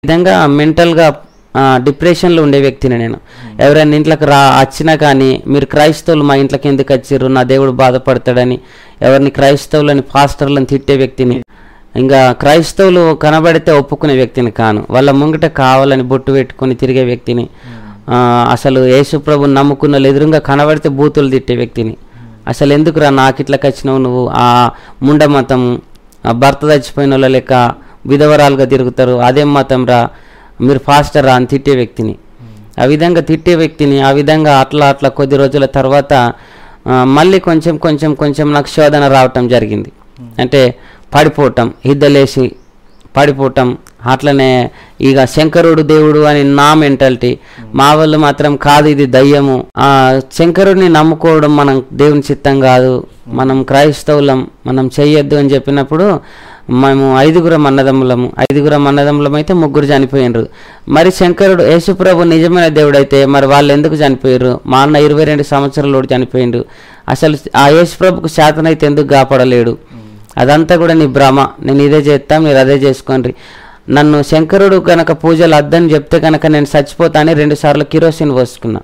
విధంగా మెంటల్గా డిప్రెషన్లో ఉండే వ్యక్తిని నేను. ఎవరైనా ఇంట్లోకి వచ్చినా కానీ మీరు క్రైస్తవులు మా ఇంట్లోకి ఎందుకు వచ్చారు, నా దేవుడు బాధపడతాడని ఎవరిని క్రైస్తవులని పాస్టర్లను తిట్టే వ్యక్తిని. ఇంకా క్రైస్తవులు కనబడితే ఒప్పుకునే వ్యక్తిని కాను. వాళ్ళ ముంగట కావాలని బొట్టు పెట్టుకొని తిరిగే వ్యక్తిని. అసలు యేసు ప్రభుని నమ్ముకున్న వాళ్ళు ఎదురుగా కనబడితే బూతులు తిట్టే వ్యక్తిని. అసలు ఎందుకురా నాకు ఇట్లకి వచ్చినావు నువ్వు, ఆ ముండ మతం, భర్త చచ్చిపోయిన వాళ్ళ లెక్క విధవరాలుగా తిరుగుతారు, అదేం మతం రా, మీరు ఫాస్టర్ రా అని తిట్టే వ్యక్తిని. ఆ విధంగా తిట్టే వ్యక్తిని ఆ విధంగా అట్లా కొద్ది రోజుల తర్వాత మళ్ళీ కొంచెం నాకు శోధన రావటం జరిగింది. అంటే పడిపోవటం, ఇద్దలేసి పడిపోవటం. అట్లనే ఇక శంకరుడు దేవుడు అని నా మెంటాలిటీ. మా వాళ్ళు మాత్రం కాదు ఇది దయ్యము, శంకరుడిని నమ్ముకోవడం మనం దేవుని చిత్తం కాదు, మనం క్రైస్తవులం, మనం చెయ్యొద్దు అని చెప్పినప్పుడు మేము ఐదుగురం అన్నదమ్ములం అయితే 3 చనిపోయినరు. మరి శంకరుడు యేసుప్రభు నిజమైన దేవుడు అయితే మరి వాళ్ళు ఎందుకు చనిపోయారు? మా అన్న 22 సంవత్సరాలు చనిపోయిండు. అసలు ఆ యేసుప్రభుకు శాతనైతే ఎందుకు కాపాడలేడు? అదంతా కూడా నీ భ్రమ, నేను ఇదే చేస్తాం, మీరు అదే చేసుకోండి. నన్ను శంకరుడు కనుక పూజలు అద్దని చెప్తే కనుక నేను చచ్చిపోతానని 2 సార్లు కిరోసిన్ పోసుకున్నా.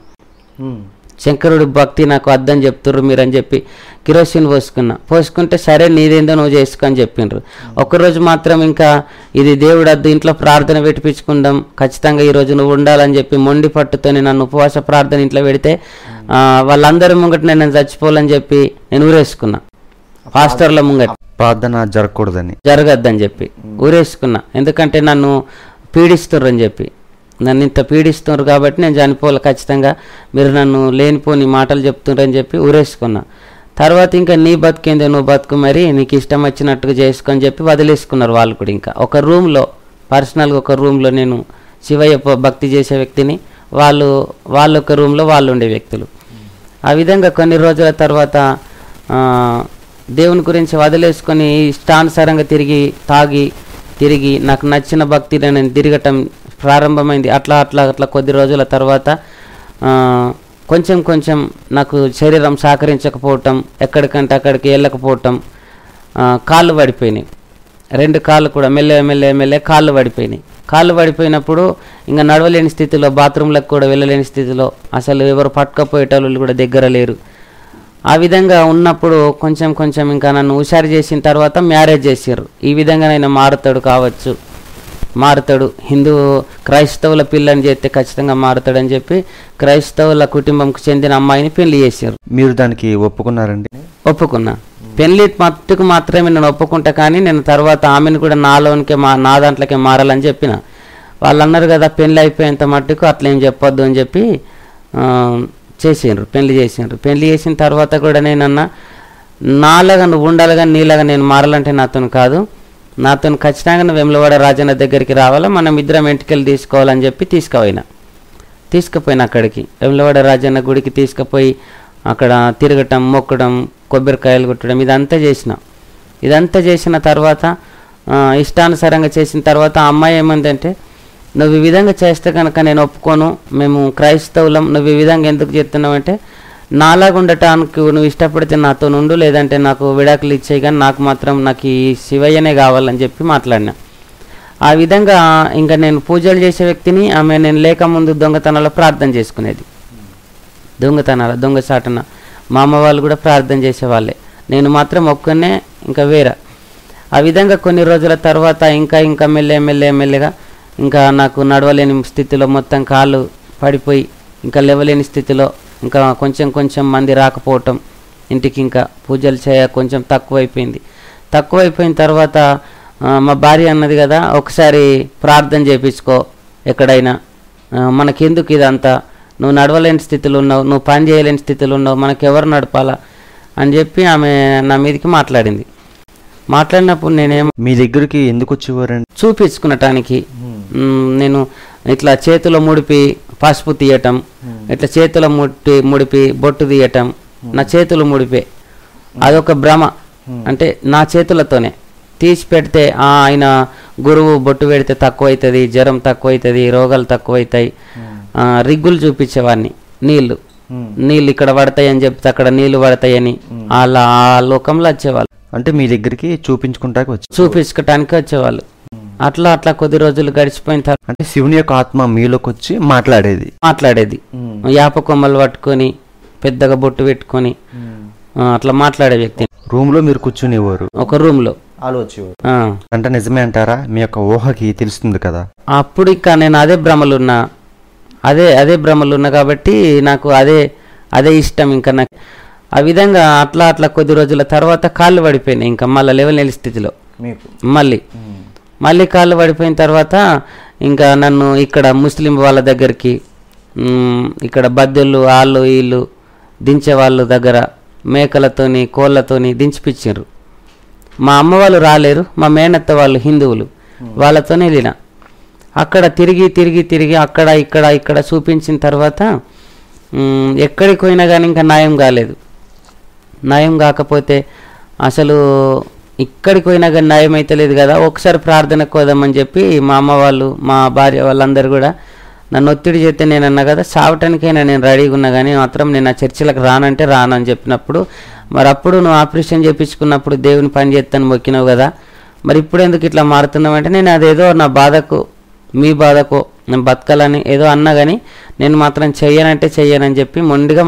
శంకరుడు భక్తి నాకు అద్దని చెప్తుర్రు మీరని చెప్పి కిరోసిన్ పోసుకుంటే సరే నీదేందో నువ్వు చేసుకో అని చెప్పిండ్రు. ఒకరోజు మాత్రం ఇంకా ఇది దేవుడు అద్దు, ఇంట్లో ప్రార్థన పెట్టించుకుందాం, ఖచ్చితంగా ఈరోజు నువ్వు ఉండాలని చెప్పి మొండి పట్టుతోని నన్ను ఉపవాస ప్రార్థన ఇంట్లో పెడితే వాళ్ళందరి ముంగట నేను చచ్చిపోవాలని చెప్పి నేను ఊరేసుకున్నా. పాస్టర్ల ముంగట ప్రార్థన జరగద్దని చెప్పి ఊరేసుకున్నా. ఎందుకంటే నన్ను పీడిస్తుర్రు అని చెప్పి, నన్ను ఇంత పీడిస్తున్నారు కాబట్టి నేను చనిపోవాలి ఖచ్చితంగా, మీరు నన్ను లేనిపోని మాటలు చెప్తున్నారని చెప్పి ఊరేసుకున్నా. తర్వాత ఇంకా నీ బతుకేందో నువ్వు బతుకు, మరి నీకు ఇష్టం వచ్చినట్టుగా చేసుకొని చెప్పి వదిలేసుకున్నారు వాళ్ళు కూడా. ఇంకా ఒక రూమ్లో పర్సనల్గా ఒక రూమ్లో నేను శివయ్య భక్తి చేసే వ్యక్తిని, వాళ్ళు ఒక రూమ్లో వాళ్ళు ఉండే వ్యక్తులు. ఆ విధంగా కొన్ని రోజుల తర్వాత దేవుని గురించి వదిలేసుకొని ఇష్టానుసారంగా తిరిగి నాకు నచ్చిన భక్తిని నేను తిరగటం ప్రారంభమైంది. అట్లా కొద్ది రోజుల తర్వాత కొంచెం నాకు శరీరం సహకరించకపోవటం, ఎక్కడికంటే అక్కడికి వెళ్ళకపోవటం, కాళ్ళు పడిపోయినాయి. 2 కాళ్ళు కూడా మెల్లె కాళ్ళు పడిపోయినాయి. కాళ్ళు పడిపోయినప్పుడు ఇంకా నడవలేని స్థితిలో, బాత్రూంలకు కూడా వెళ్ళలేని స్థితిలో, అసలు ఎవరు పట్టుకపోయేటోళ్ళు కూడా దగ్గర లేరు. ఆ విధంగా ఉన్నప్పుడు కొంచెం ఇంకా నన్ను హుషారు చేసిన తర్వాత మ్యారేజ్ చేసారు. ఈ విధంగా నేను మారుతాడు హిందూ క్రైస్తవుల పిల్లని చేస్తే ఖచ్చితంగా మారుతాడని చెప్పి క్రైస్తవుల కుటుంబంకు చెందిన అమ్మాయిని పెళ్లి చేశారు. మీరు దానికి ఒప్పుకున్నారండి? ఒప్పుకున్నా. పెళ్లి మట్టుకు మాత్రమే నేను ఒప్పుకుంటా, కానీ నేను తర్వాత ఆమెను కూడా నా దాంట్లోకే మారాలని చెప్పిన. వాళ్ళు అన్నారు కదా పెళ్లి అయిపోయేంత మట్టుకు అట్లా ఏం చెప్పొద్దు అని చెప్పి పెళ్లి చేసిండ్రు. పెళ్లి చేసిన తర్వాత కూడా నేనన్నా నాలాగా నువ్వు ఉండాలి కానీ నీలాగా నేను మారాలంటే నాతో కాదు, నాతో ఖచ్చితంగా నువ్వు వేములవాడ రాజన్న దగ్గరికి రావాలా, మనం ఇద్దరం ఎంటికలు తీసుకోవాలని చెప్పి తీసుకుపోయిన అక్కడికి వేములవాడ రాజన్న గుడికి తీసుకుపోయి అక్కడ తిరగటం, మొక్కడం, కొబ్బరికాయలు కొట్టడం ఇదంతా చేసిన తర్వాత ఇష్టానుసారంగా చేసిన తర్వాత ఆ అమ్మాయి ఏమందంటే, నువ్వు ఈ విధంగా చేస్తే కనుక నేను ఒప్పుకోను, మేము క్రైస్తవులం, నువ్వు ఈ విధంగా ఎందుకు చెప్తున్నావు అంటే, నాలాగా ఉండటానికి నువ్వు ఇష్టపడితే నాతో ఉండు, లేదంటే నాకు విడాకులు ఇచ్చేయి, కానీ నాకు ఈ శివయ్యనే కావాలని చెప్పి మాట్లాడినా. ఆ విధంగా ఇంకా నేను పూజలు చేసే వ్యక్తిని, ఆమె నేను లేకముందు దొంగతనాల్లో ప్రార్థన చేసుకునేది. దొంగసాటన మా అమ్మ వాళ్ళు కూడా ప్రార్థన చేసేవాళ్ళే, నేను మాత్రం ఒక్కనే ఇంకా వేరే. ఆ విధంగా కొన్ని రోజుల తర్వాత ఇంకా మెల్లగా ఇంకా నాకు నడవలేని స్థితిలో, మొత్తం కాళ్ళు పడిపోయి ఇంకా లేవలేని స్థితిలో, ఇంకా కొంచెం మంది రాకపోవటం ఇంటికి, ఇంకా పూజలు కొంచెం తక్కువైపోయిన తర్వాత మా భార్య అన్నది కదా, ఒకసారి ప్రార్థన చేయించుకో ఎక్కడైనా, మనకెందుకు ఇదంతా, నువ్వు నడవలేని స్థితిలో ఉన్నావు, నువ్వు పని చేయలేని స్థితిలో ఉన్నావు, మనకెవరు నడపాలా అని చెప్పి ఆమె నా మీదకి మాట్లాడినప్పుడు నేనేమో, మీ దగ్గరికి ఎందుకు వచ్చేవారండి? చూపించుకునటానికి. నేను ఇట్లా చేతిలో ముడిపి పసుపు తీయటం, ఇట్లా చేతిలో ముడిపి బొట్టు తీయటం, నా చేతులు ముడిపే, అదొక భ్రమ. అంటే నా చేతులతోనే తీసి పెడితే ఆయన గురువు బొట్టు పెడితే తక్కువ అవుతుంది, జ్వరం తక్కువ అవుతుంది, రోగాలు తక్కువ అవుతాయి, రిగ్గులు చూపించేవాడిని, నీళ్ళు ఇక్కడ పడతాయి అని చెప్తే అక్కడ నీళ్లు పడతాయని అలా ఆ లోకంలో వచ్చేవాళ్ళు. అంటే మీ దగ్గరికి చూపించుకోవటానికి వచ్చేవాళ్ళు. అట్లా అట్లా కొద్ది రోజులు గడిచిపోయిన తర్వాత అంటే శివుని యొక్క ఆత్మ మీలోకి వచ్చి మాట్లాడేది. యాప కొమ్మలు పట్టుకొని పెద్దగా బొట్టు పెట్టుకొని అట్లా మాట్లాడే వ్యక్తి. రూమ్ లో మీరు కూర్చునేవారు, ఒక రూమ్ లో ఆలోచించేవారు. అంటే నిజమే అంటారా? మీ యొక్క ఊహకి తెలుస్తుంది కదా. అప్పుడు ఇంకా నేను అదే భ్రమలున్నా కాబట్టి నాకు అదే ఇష్టం. ఇంకా నాకు ఆ విధంగా అట్లా కొద్ది రోజుల తర్వాత కాళ్ళు పడిపోయినాయి. ఇంకా మళ్ళీ లేవలేని స్థితిలో మళ్ళీ కాళ్ళు పడిపోయిన తర్వాత ఇంకా నన్ను ఇక్కడ ముస్లిం వాళ్ళ దగ్గరికి, ఇక్కడ బద్దెళ్ళు వాళ్ళు వీళ్ళు దించే వాళ్ళ దగ్గర మేకలతోని కోళ్ళతోని దించిపిచ్చారు. మా అమ్మ వాళ్ళు రాలేరు, మా మేనత్త వాళ్ళు హిందువులు, వాళ్ళతోనే వెళ్ళిన. అక్కడ తిరిగి అక్కడ చూపించిన తర్వాత ఎక్కడికి పోయినా కానీ ఇంకా న్యాయం కాలేదు. న్యాయం కాకపోతే అసలు ఇక్కడికి పోయినా కానీ న్యాయం అయితే లేదు కదా, ఒకసారి ప్రార్థనకు పోదామని చెప్పి మా అమ్మ వాళ్ళు మా భార్య వాళ్ళందరూ కూడా నన్ను ఒత్తిడి చేస్తే నేను అన్నా కదా, చావటానికైనా నేను రెడీగా ఉన్నా కానీ మాత్రం నేను ఆ చర్చిలకు రానంటే రాను అని చెప్పినప్పుడు, మరి అప్పుడు నువ్వు ఆపరేషన్ చేయించుకున్నప్పుడు దేవుని పని చేస్తాను మొక్కినావు కదా, మరి ఇప్పుడు ఎందుకు ఇట్లా మారుతున్నావు అంటే, నేను అదేదో నా బాధకు మీ బాధకు నేను బతకాలని ఏదో అన్నా కానీ నేను మాత్రం చెయ్యనని చెప్పి మొండిగా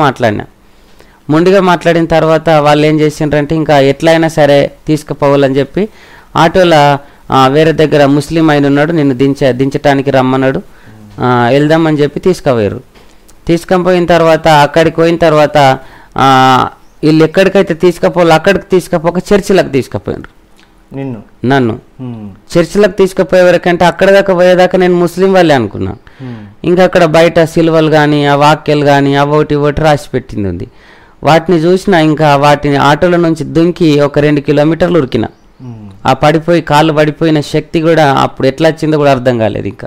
మాట్లాడిన తర్వాత వాళ్ళు ఏం చేసిండ్రంటే, ఇంకా ఎట్లయినా సరే తీసుకుపోవాలని చెప్పి ఆటోలో వేరే దగ్గర ముస్లిం ఆయన ఉన్నాడు, నిన్ను దించటానికి రమ్మన్నాడు, వెళ్దామని చెప్పి తీసుకుపోయిన తర్వాత అక్కడికి పోయిన తర్వాత వీళ్ళు ఎక్కడికైతే తీసుకుపోవాలి అక్కడికి తీసుకుపోక చర్చిలకు తీసుకుపోయినారు నన్ను. చర్చిలకు తీసుకుపోయే వరకంటే అక్కడ దాకా పోయేదాకా నేను ముస్లిం వాళ్ళే అనుకున్నా. ఇంకా అక్కడ బయట సిలువలు కానీ ఆ వాక్యాలు కానీ అవోటి ఇవోటి రాసి పెట్టింది ఉంది. వాటిని చూసిన ఇంకా వాటిని ఆటోల నుంచి దుంకి ఒక 2 కిలోమీటర్లు ఉరికిన. ఆ కాళ్ళు పడిపోయిన శక్తి కూడా అప్పుడు ఎట్లా వచ్చిందో కూడా అర్థం కాలేదు. ఇంకా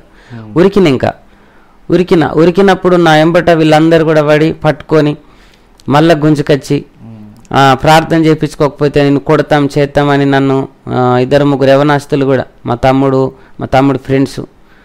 ఉరికినప్పుడు నా ఎంబట వీళ్ళందరూ కూడా పట్టుకొని మళ్ళా గుంజుకొచ్చి ప్రార్థన చేయించుకోకపోతే నేను కొడతాం చేస్తామని నన్ను 2-3 యవనస్తులు కూడా మా తమ్ముడు ఫ్రెండ్స్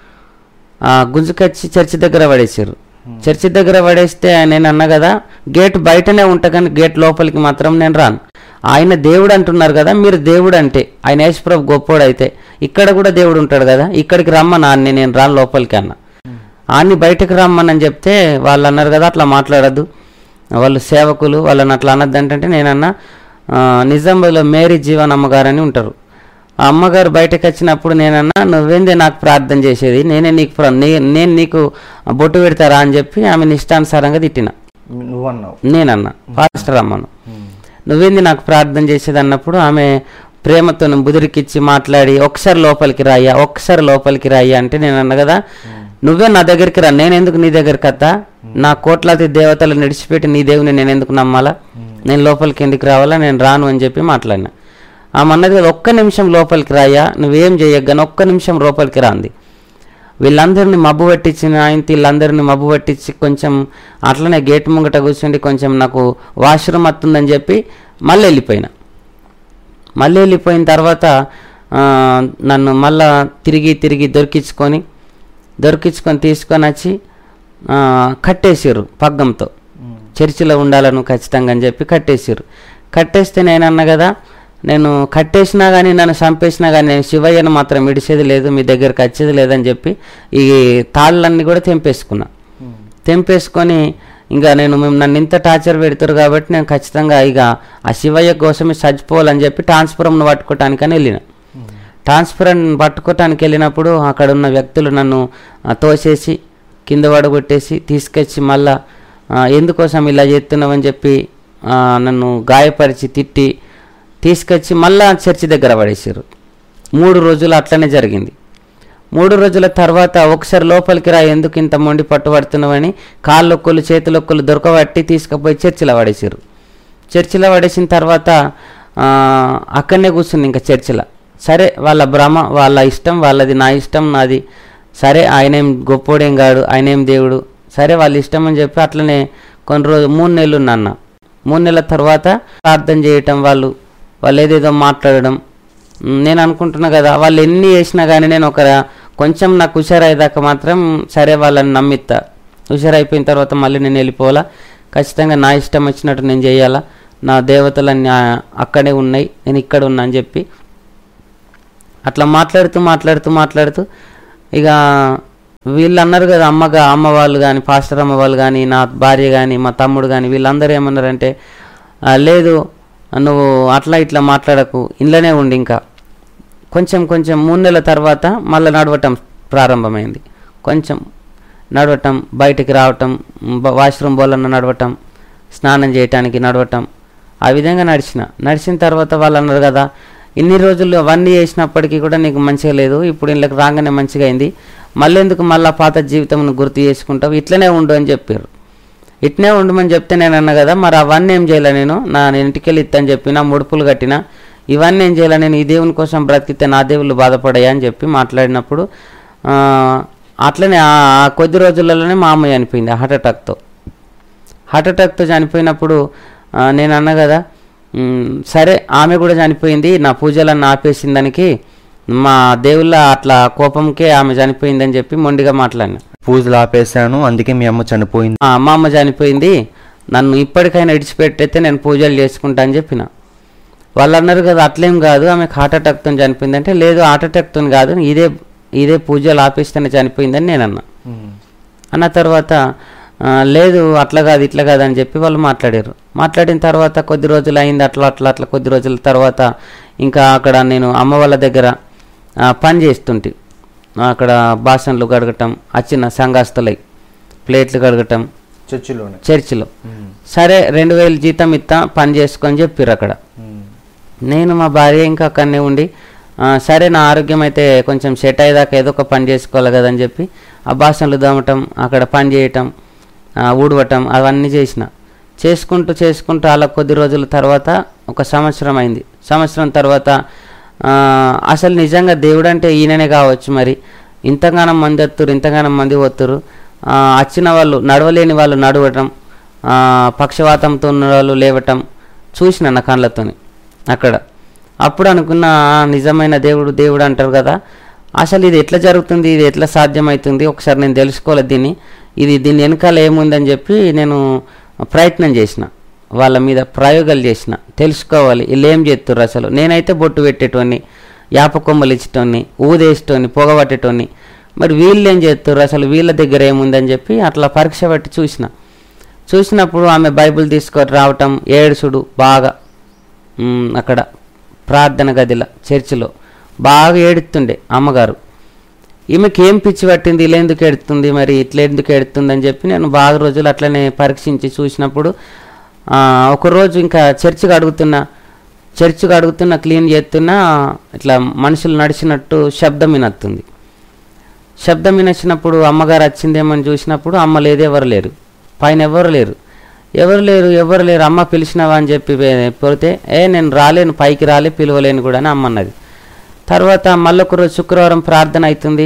గుంజుకొచ్చి చర్చి దగ్గర పడేసారు. చర్చి దగ్గర పడేస్తే నేను అన్నా కదా, గేట్ బయటనే ఉంటా కానీ గేట్ లోపలికి మాత్రం నేను రాను. ఆయన దేవుడు అంటున్నారు కదా, మీరు దేవుడు అంటే ఆయన యేసుప్రభు గొప్పోడు అయితే ఇక్కడ కూడా దేవుడు ఉంటాడు కదా, ఇక్కడికి రమ్మని నేను రాను లోపలికి అన్న. ఆన్ని బయటకు రమ్మని చెప్తే వాళ్ళు అన్నారు కదా, అట్లా మాట్లాడద్దు, వాళ్ళు సేవకులు, వాళ్ళని అట్లా అనద్దు అంటే నేనన్నా, నిజామాబాద్లో మేరీ జీవన్ అమ్మగారు అని ఉంటారు, ఆ అమ్మగారు బయటకు వచ్చినప్పుడు నేనన్నా, నువ్వేందే నాకు ప్రార్థన చేసేది, నేను నీకు బొట్టు పెడతారా అని చెప్పి ఆమె ఇష్టానుసారంగా తిట్టిన. నేనన్నా పాస్టర్ అమ్మను, నువ్వేంది నాకు ప్రార్థన చేసేది అన్నప్పుడు ఆమె ప్రేమతో బుదిరికిచ్చి మాట్లాడి ఒకసారి లోపలికి రాయ్యా అంటే నేను అన్నా కదా, నువ్వే నా దగ్గరికి రా, నేను ఎందుకు నీ దగ్గరికి వస్తా, నా కోట్లాది దేవతలు నడిచిపెట్టి నీ దేవుని నేను ఎందుకు నమ్మాలా, నేను లోపలికి ఎందుకు రావాలా, నేను రాను అని చెప్పి మాట్లాడినా. ఆమె అన్నది కదా, ఒక్క నిమిషం లోపలికి రాయ్యా, నువ్వేం చేయగానే ఒక్క నిమిషం లోపలికి రాంది. వీళ్ళందరినీ మబ్బు వీళ్ళందరినీ మబ్బు పట్టించి కొంచెం అట్లనే గేట్ ముంగట కూర్చుండి కొంచెం నాకు వాష్రూమ్ వస్తుందని చెప్పి మళ్ళీ వెళ్ళిపోయిన తర్వాత నన్ను మళ్ళా తిరిగి దొరికించుకొని తీసుకొని వచ్చి కట్టేసారు పగ్గంతో, చర్చిలో ఉండాలను ఖచ్చితంగా అని చెప్పి కట్టేస్తే నేనన్నా కదా, నేను కట్టేసినా కానీ నన్ను చంపేసినా కానీ నేను శివయ్యను మాత్రం విడిచేది లేదు, మీ దగ్గరికి వచ్చేది లేదని చెప్పి ఈ తాళ్ళన్నీ కూడా తెంపేసుకొని ఇంకా నన్ను ఇంత టార్చర్ పెడతారు కాబట్టి నేను ఖచ్చితంగా ఇక ఆ శివయ్య కోసమే చచ్చిపోవాలని చెప్పి ట్రాన్స్ఫార్మర్ను పట్టుకోవటానికని వెళ్ళిన. ట్రాన్స్ఫార్మర్ పట్టుకోవటానికి వెళ్ళినప్పుడు అక్కడ ఉన్న వ్యక్తులు నన్ను తోసేసి కింద పడగొట్టేసి తీసుకొచ్చి మళ్ళా ఎందుకోసం ఇలా చేస్తున్నామని చెప్పి నన్ను గాయపరిచి తిట్టి తీసుకొచ్చి మళ్ళా చర్చి దగ్గర పడేసారు. 3 రోజులు అట్లనే జరిగింది. 3 రోజుల తర్వాత ఒకసారి లోపలికి రా, ఎందుకు ఇంత మొండి పట్టుబడుతున్నామని కాళ్ళొక్కలు చేతులొక్కలు దొరకబట్టి తీసుకుపోయి చర్చిలో పడేసారు. చర్చిలో పడేసిన తర్వాత అక్కడనే కూర్చుంది ఇంకా చర్చిలో. సరే, వాళ్ళ భ్రమ, వాళ్ళ ఇష్టం వాళ్ళది, నా ఇష్టం నాది. సరే, ఆయనేం గొప్పోడేం కాడు, ఆయనేం దేవుడు, సరే వాళ్ళ ఇష్టం అని చెప్పి అట్లనే కొన్ని రోజులు 3 నెలలు ఉన్నాన్న. 3 నెలల తర్వాత ప్రార్థన చేయటం, వాళ్ళు ఏదేదో మాట్లాడడం. నేను అనుకుంటున్నా కదా, వాళ్ళు ఎన్ని చేసినా కానీ నేను కొంచెం నాకు హుషారయ్యేదాకా మాత్రం సరే వాళ్ళని నమ్మిస్తా. హుషారైపోయిన తర్వాత మళ్ళీ నేను వెళ్ళిపోవాలా, ఖచ్చితంగా నా ఇష్టం వచ్చినట్టు నేను చేయాలా, నా దేవతలన్నీ అక్కడే ఉన్నాయి, నేను ఇక్కడ ఉన్నా అని చెప్పి అట్లా మాట్లాడుతూ మాట్లాడుతూ మాట్లాడుతూ ఇక వీళ్ళు అన్నారు కదా, అమ్మ వాళ్ళు కానీ, పాస్టర్ అమ్మ వాళ్ళు కానీ, నా భార్య కానీ, మా తమ్ముడు కానీ, వీళ్ళందరూ ఏమన్నారంటే, లేదు నువ్వు అట్లా ఇట్లా మాట్లాడకు, ఇంట్లోనే ఉండి ఇంకా కొంచెం 3 నెలల తర్వాత మళ్ళీ నడవటం ప్రారంభమైంది. కొంచెం నడవటం, బయటికి రావటం, వాష్రూమ్ బోలన్న నడవటం, స్నానం చేయటానికి నడవటం, ఆ విధంగా నడిచిన తర్వాత వాళ్ళు అన్నారు కదా, ఇన్ని రోజులు అవన్నీ చేసినప్పటికీ కూడా నీకు మంచిగా లేదు, ఇప్పుడు ఇళ్ళకి రాగానే మంచిగా అయింది, మళ్ళీ ఎందుకు మళ్ళీ పాత జీవితం గుర్తు చేసుకుంటావు, ఇట్లనే ఉండు అని చెప్పారు. ఇట్నే ఉండమని చెప్తే నేను అన్నా కదా, మరి అవన్నీ ఏం చేయాలి, నేను ఇంటికి వెళ్ళి ఇత్తని చెప్పిన, ముడుపులు కట్టిన, ఇవన్నీ ఏం చేయాలి, నేను ఈ దేవుని కోసం బ్రతికితే నా దేవుళ్ళు బాధపడాయా అని చెప్పి మాట్లాడినప్పుడు అట్లనే ఆ కొద్ది రోజులలోనే మా అమ్మాయి చనిపోయింది హార్ట్ అటాక్తో చనిపోయినప్పుడు నేను అన్నా కదా, సరే ఆమె కూడా చనిపోయింది, నా పూజలన్నీ ఆపేసిన దానికి మా దేవుళ్ళ అట్లా కోపంకే ఆమె చనిపోయిందని చెప్పి మొండిగా మాట్లాడినా. పూజలు ఆపేశాను, అందుకే మీ అమ్మ చనిపోయింది. మా అమ్మ చనిపోయింది, నన్ను ఇప్పటికైనా విడిచిపెట్టయితే నేను పూజలు చేసుకుంటా అని చెప్పిన. వాళ్ళు అన్నారు కదా, అట్లేం కాదు, ఆమెకు హార్ట్ అటాక్తో చనిపోయింది అంటే, లేదు హార్ట్ అటాక్తో కాదు, ఇదే పూజలు ఆపేస్తేనే చనిపోయిందని నేను అన్న తర్వాత లేదు అట్లా కాదు ఇట్లా కాదు అని చెప్పి వాళ్ళు మాట్లాడిన తర్వాత కొద్ది రోజులు అయింది. అట్లా కొద్ది రోజుల తర్వాత ఇంకా అక్కడ నేను అమ్మ వాళ్ళ దగ్గర పని చేస్తుంటే, అక్కడ బాసన్లు కడగటం, వచ్చిన సంఘస్థలై ప్లేట్లు కడగటం చర్చిలో. సరే 2000 జీతం ఇస్తా, పని చేసుకొని చెప్పారు అక్కడ. నేను మా భార్య ఇంకా అక్కడనే ఉండి, సరే నా ఆరోగ్యం అయితే కొంచెం సెట్ అయ్యేదాకా ఏదో ఒక పని చేసుకోవాలి కదని చెప్పి ఆ బాసన్లు దమ్మటం, అక్కడ పని చేయటం, ఊడవటం అవన్నీ చేసుకుంటూ అలా కొద్ది రోజుల తర్వాత ఒక సంవత్సరం అయింది. సంవత్సరం తర్వాత అసలు నిజంగా దేవుడు అంటే ఈయననే కావచ్చు, మరి ఇంతగానం మంది వస్తురు, ఇంతగానం మంది పోతురు, వచ్చిన వాళ్ళు నడవలేని వాళ్ళు నడవటం, పక్షవాతంతో ఉన్న వాళ్ళు లేవటం చూసిన నా కళ్ళతోని అక్కడ. అప్పుడు అనుకున్న నిజమైన దేవుడు అంటారు కదా, అసలు ఇది ఎట్లా జరుగుతుంది, ఇది ఎట్లా సాధ్యమవుతుంది, ఒకసారి నేను తెలుసుకోవాలి దీని వెనకాల ఏముందని చెప్పి నేను ప్రయత్నం చేసిన, వాళ్ళ మీద ప్రయోగాలు చేసిన, తెలుసుకోవాలి వీళ్ళు ఏం చేస్తుర్రు. అసలు నేనైతే బొట్టు పెట్టేటోని, యాప కొమ్మలు ఇచ్చేటోని, ఊదేసేటోని, పొగబట్టేటోని, మరి వీళ్ళు ఏం చేస్తుర్రు, అసలు వీళ్ళ దగ్గర ఏముందని చెప్పి అట్లా పరీక్ష పట్టి చూసినప్పుడు ఆమె బైబిల్ తీసుకొని రావటం, ఏడుసుడు బాగా అక్కడ ప్రార్థన గదిలో చర్చిలో బాగా ఏడుతుండే అమ్మగారు. ఈమెకి ఏం పిచ్చి పట్టింది, ఇలా ఎందుకు ఎడుతుంది, మరి ఇట్లా ఎందుకు ఎడుతుంది అని చెప్పి నేను బాగా రోజులు అట్లనే పరీక్షించి చూసినప్పుడు ఒకరోజు ఇంకా చర్చికి అడుగుతున్నా క్లీన్ చేస్తున్నా, ఇట్లా మనుషులు నడిచినట్టు శబ్దం వినొచ్చినప్పుడు అమ్మగారు వచ్చిందేమని చూసినప్పుడు అమ్మ లేదు, ఎవరు లేరు, పైన ఎవరు లేరు. అమ్మ పిలిచినావా అని చెప్పి పోతే, నేను రాలేను, పైకి పిలవలేను కూడా అని అమ్మన్నది. తర్వాత మళ్ళొక రోజు శుక్రవారం ప్రార్థన అవుతుంది,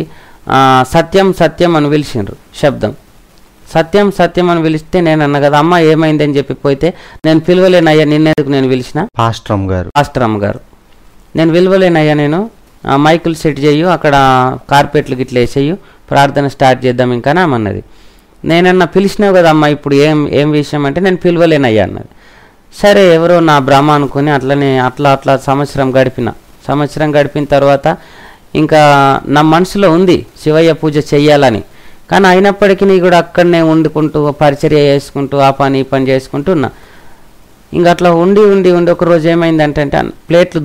సత్యం అని పిలిచిండ్రు, శబ్దం సత్యం అని పిలిస్తే నేను అన్న కదా, అమ్మ ఏమైందని చెప్పి పోతే, నేను పిలవలేనయ్యా, నిన్నెందుకు నేను పిలిచిన, పాస్టర్ అమ్మ గారు నేను పిలవలేనయ్యా, నేను మైకులు సెట్ చేయు, అక్కడ కార్పెట్లు గిట్ల వేసేయు, ప్రార్థన స్టార్ట్ చేద్దాం ఇంకా అన్నది. నేనన్నా పిలిచినావు కదా అమ్మ, ఇప్పుడు ఏం విషయం అంటే, నేను పిలవలేనయ్యా అన్నది. సరే ఎవరో నా బ్రహ్మ అనుకుని అట్లా సంవత్సరం గడిపిన తర్వాత ఇంకా నా మనసులో ఉంది శివయ్య పూజ చెయ్యాలని, కానీ అయినప్పటికీ నీ కూడా అక్కడనే వండుకుంటూ పరిచర్య చేసుకుంటూ ఆ పని ఈ పని చేసుకుంటూ ఉన్నా. ఇంకా అట్లా ఉండి ఒకరోజు ఏమైందంటే ప్లేట్లు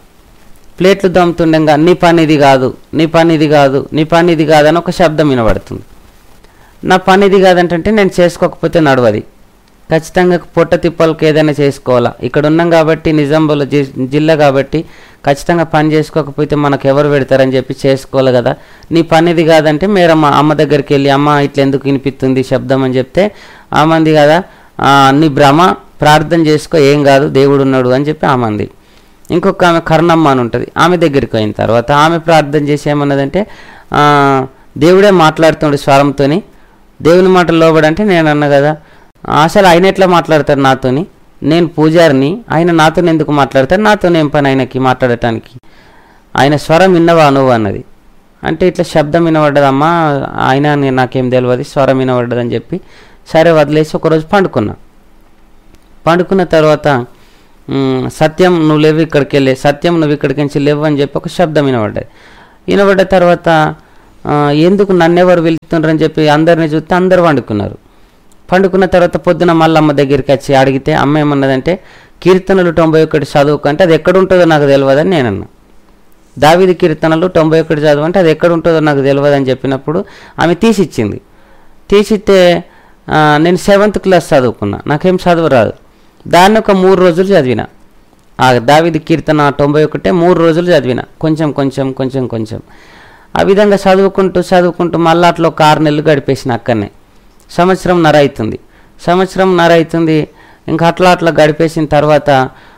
దమ్ముతుండగా నీ పని ఇది కాదు అని ఒక శబ్దం వినబడుతుంది. నా పని ఇది కాదంటే నేను చేసుకోకపోతే నడవది, ఖచ్చితంగా పొట్ట తిప్పలకి ఏదైనా చేసుకోవాలా, ఇక్కడ ఉన్నాం కాబట్టి నిజామాబాద్ జిల్లా కాబట్టి ఖచ్చితంగా పని చేసుకోకపోతే మనకు ఎవరు పెడతారని చెప్పి చేసుకోవాలి కదా, నీ పనిది కాదంటే అమ్మ దగ్గరికి వెళ్ళి, అమ్మ ఇట్లా ఎందుకు వినిపిస్తుంది శబ్దం అని చెప్తే, ఆమంది కదా, నీ భ్రమ, ప్రార్థన చేసుకో, ఏం కాదు దేవుడు ఉన్నాడు అని చెప్పి ఆమంది. ఇంకొక ఆమె కర్ణమ్మ అని ఉంటుంది, ఆమె దగ్గరికి అయిన తర్వాత ఆమె ప్రార్థన చేసి ఏమన్నదంటే, దేవుడే మాట్లాడుతుండే స్వరంతోని, దేవుని మాట లోబడంటే నేను అన్న కదా, అసలు ఆయన ఎట్లా మాట్లాడతారు నాతోని, నేను పూజారిని, ఆయన నాతో ఎందుకు మాట్లాడతారు, నాతో ఏం పని ఆయనకి మాట్లాడటానికి, ఆయన స్వరం విన్నవా నువ్వు అన్నది. అంటే ఇట్లా శబ్దం వినబడ్డదమ్మా, ఆయన నాకేం తెలియదు, స్వరం వినబడ్డదని చెప్పి సరే వదిలేసి ఒకరోజు పండుకున్న తర్వాత సత్యం నువ్వు లేవు ఇక్కడికి వెళ్ళే, సత్యం నువ్వు ఇక్కడికి నుంచి లేవు అని చెప్పి ఒక శబ్దం వినబడ్డది. వినబడ్డ తర్వాత ఎందుకు నన్నెవరు వెళ్తున్నారని చెప్పి అందరిని చూస్తే అందరు పండుకున్నారు. పండుకున్న తర్వాత పొద్దున మళ్ళీ అమ్మ దగ్గరికి వచ్చి అడిగితే అమ్మ ఏమన్నదంటే కీర్తనలు 91 చదువుకంటే అది ఎక్కడ ఉంటుందో నాకు తెలియదని నేనన్నా. దావీదు కీర్తనలు 91 చదువు అంటే అది ఎక్కడ ఉంటుందో నాకు తెలియదని చెప్పినప్పుడు ఆమె తీసిచ్చింది. తీసిస్తే నేను 7th క్లాస్ చదువుకున్నా, నాకేం చదువు రాదు. దాన్ని ఒక 3 రోజులు చదివిన. ఆ దావీదు కీర్తన 91 3 రోజులు చదివిన, కొంచెం కొంచెం కొంచెం కొంచెం. ఆ విధంగా చదువుకుంటూ మళ్ళీ అట్లా ఒక 6 నెలలు గడిపేసిన అక్కడనే. సంవత్సరంన్నర అవుతుంది. ఇంకా అట్లా గడిపేసిన తర్వాత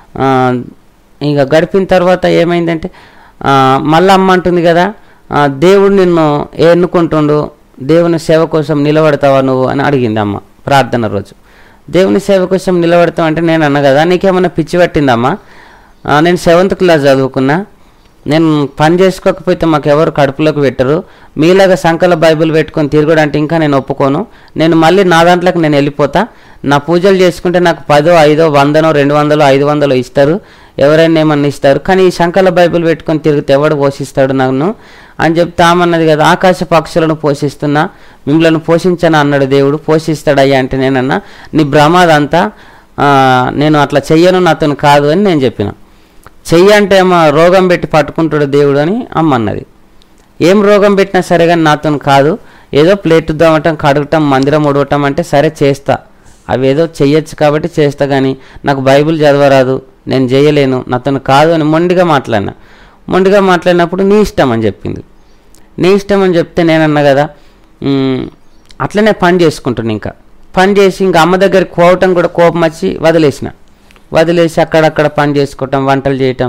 ఇంకా గడిపిన తర్వాత ఏమైందంటే మళ్ళీ అమ్మ అంటుంది కదా, దేవుడు నిన్ను ఎన్నుకుంటుండు, దేవుని సేవ కోసం నిలబడతావా నువ్వు అని అడిగింది అమ్మ ప్రార్థన రోజు. దేవుని సేవ కోసం నిలబడతావు అంటే నేను అన్నా కదా, నీకేమన్నా పిచ్చి పట్టిందమ్మా, నేను 7th క్లాస్ చదువుకున్నా, నేను పని చేసుకోకపోతే మాకు ఎవరు కడుపులోకి పెట్టరు, మీలాగా సంకల బైబిల్ పెట్టుకొని తిరగడంటే ఇంకా నేను ఒప్పుకోను, నేను మళ్ళీ నా దాంట్లోకి నేను వెళ్ళిపోతా, నా పూజలు చేసుకుంటే నాకు 10, 5, 100, 200, 500 ఇస్తారు, ఎవరైనా ఏమన్నా ఇస్తారు, కానీ ఈ సంకల బైబిల్ పెట్టుకొని తిరిగితే ఎవడు పోషిస్తాడు నన్ను అని చెప్తామన్నది కదా. ఆకాశ పక్షులను పోషిస్తున్నా, మిమ్మల్ని పోషించనా అన్నాడు దేవుడు. పోషిస్తాడయ్యా అంటే నేనన్నా నీ భ్రమాదంతా, నేను అట్లా చెయ్యను, నాతో కాదు అని నేను చెప్పిన. చెయ్యి అంటే ఏమో రోగం పెట్టి పట్టుకుంటాడు దేవుడు అని అమ్మ అన్నది. ఏం రోగం పెట్టినా సరే కానీ నాతో కాదు, ఏదో ప్లేట్ ఉద్దామటం, కడగటం, మందిరం ఉడవటం అంటే సరే చేస్తా, అవి ఏదో చెయ్యొచ్చు కాబట్టి చేస్తా, కానీ నాకు బైబిల్ చదవరాదు, నేను చేయలేను, నాతో కాదు అని మొండిగా మాట్లాడినప్పుడు నీ ఇష్టం అని చెప్పింది. నీ ఇష్టం అని చెప్తే నేనన్నా కదా, అట్లనే పని చేసుకుంటున్నా. ఇంకా పని చేసి ఇంకా అమ్మ దగ్గరికి పోవటం కూడా కోపం వచ్చి వదిలేసి అక్కడక్కడ పని చేసుకోవటం, వంటలు చేయటం,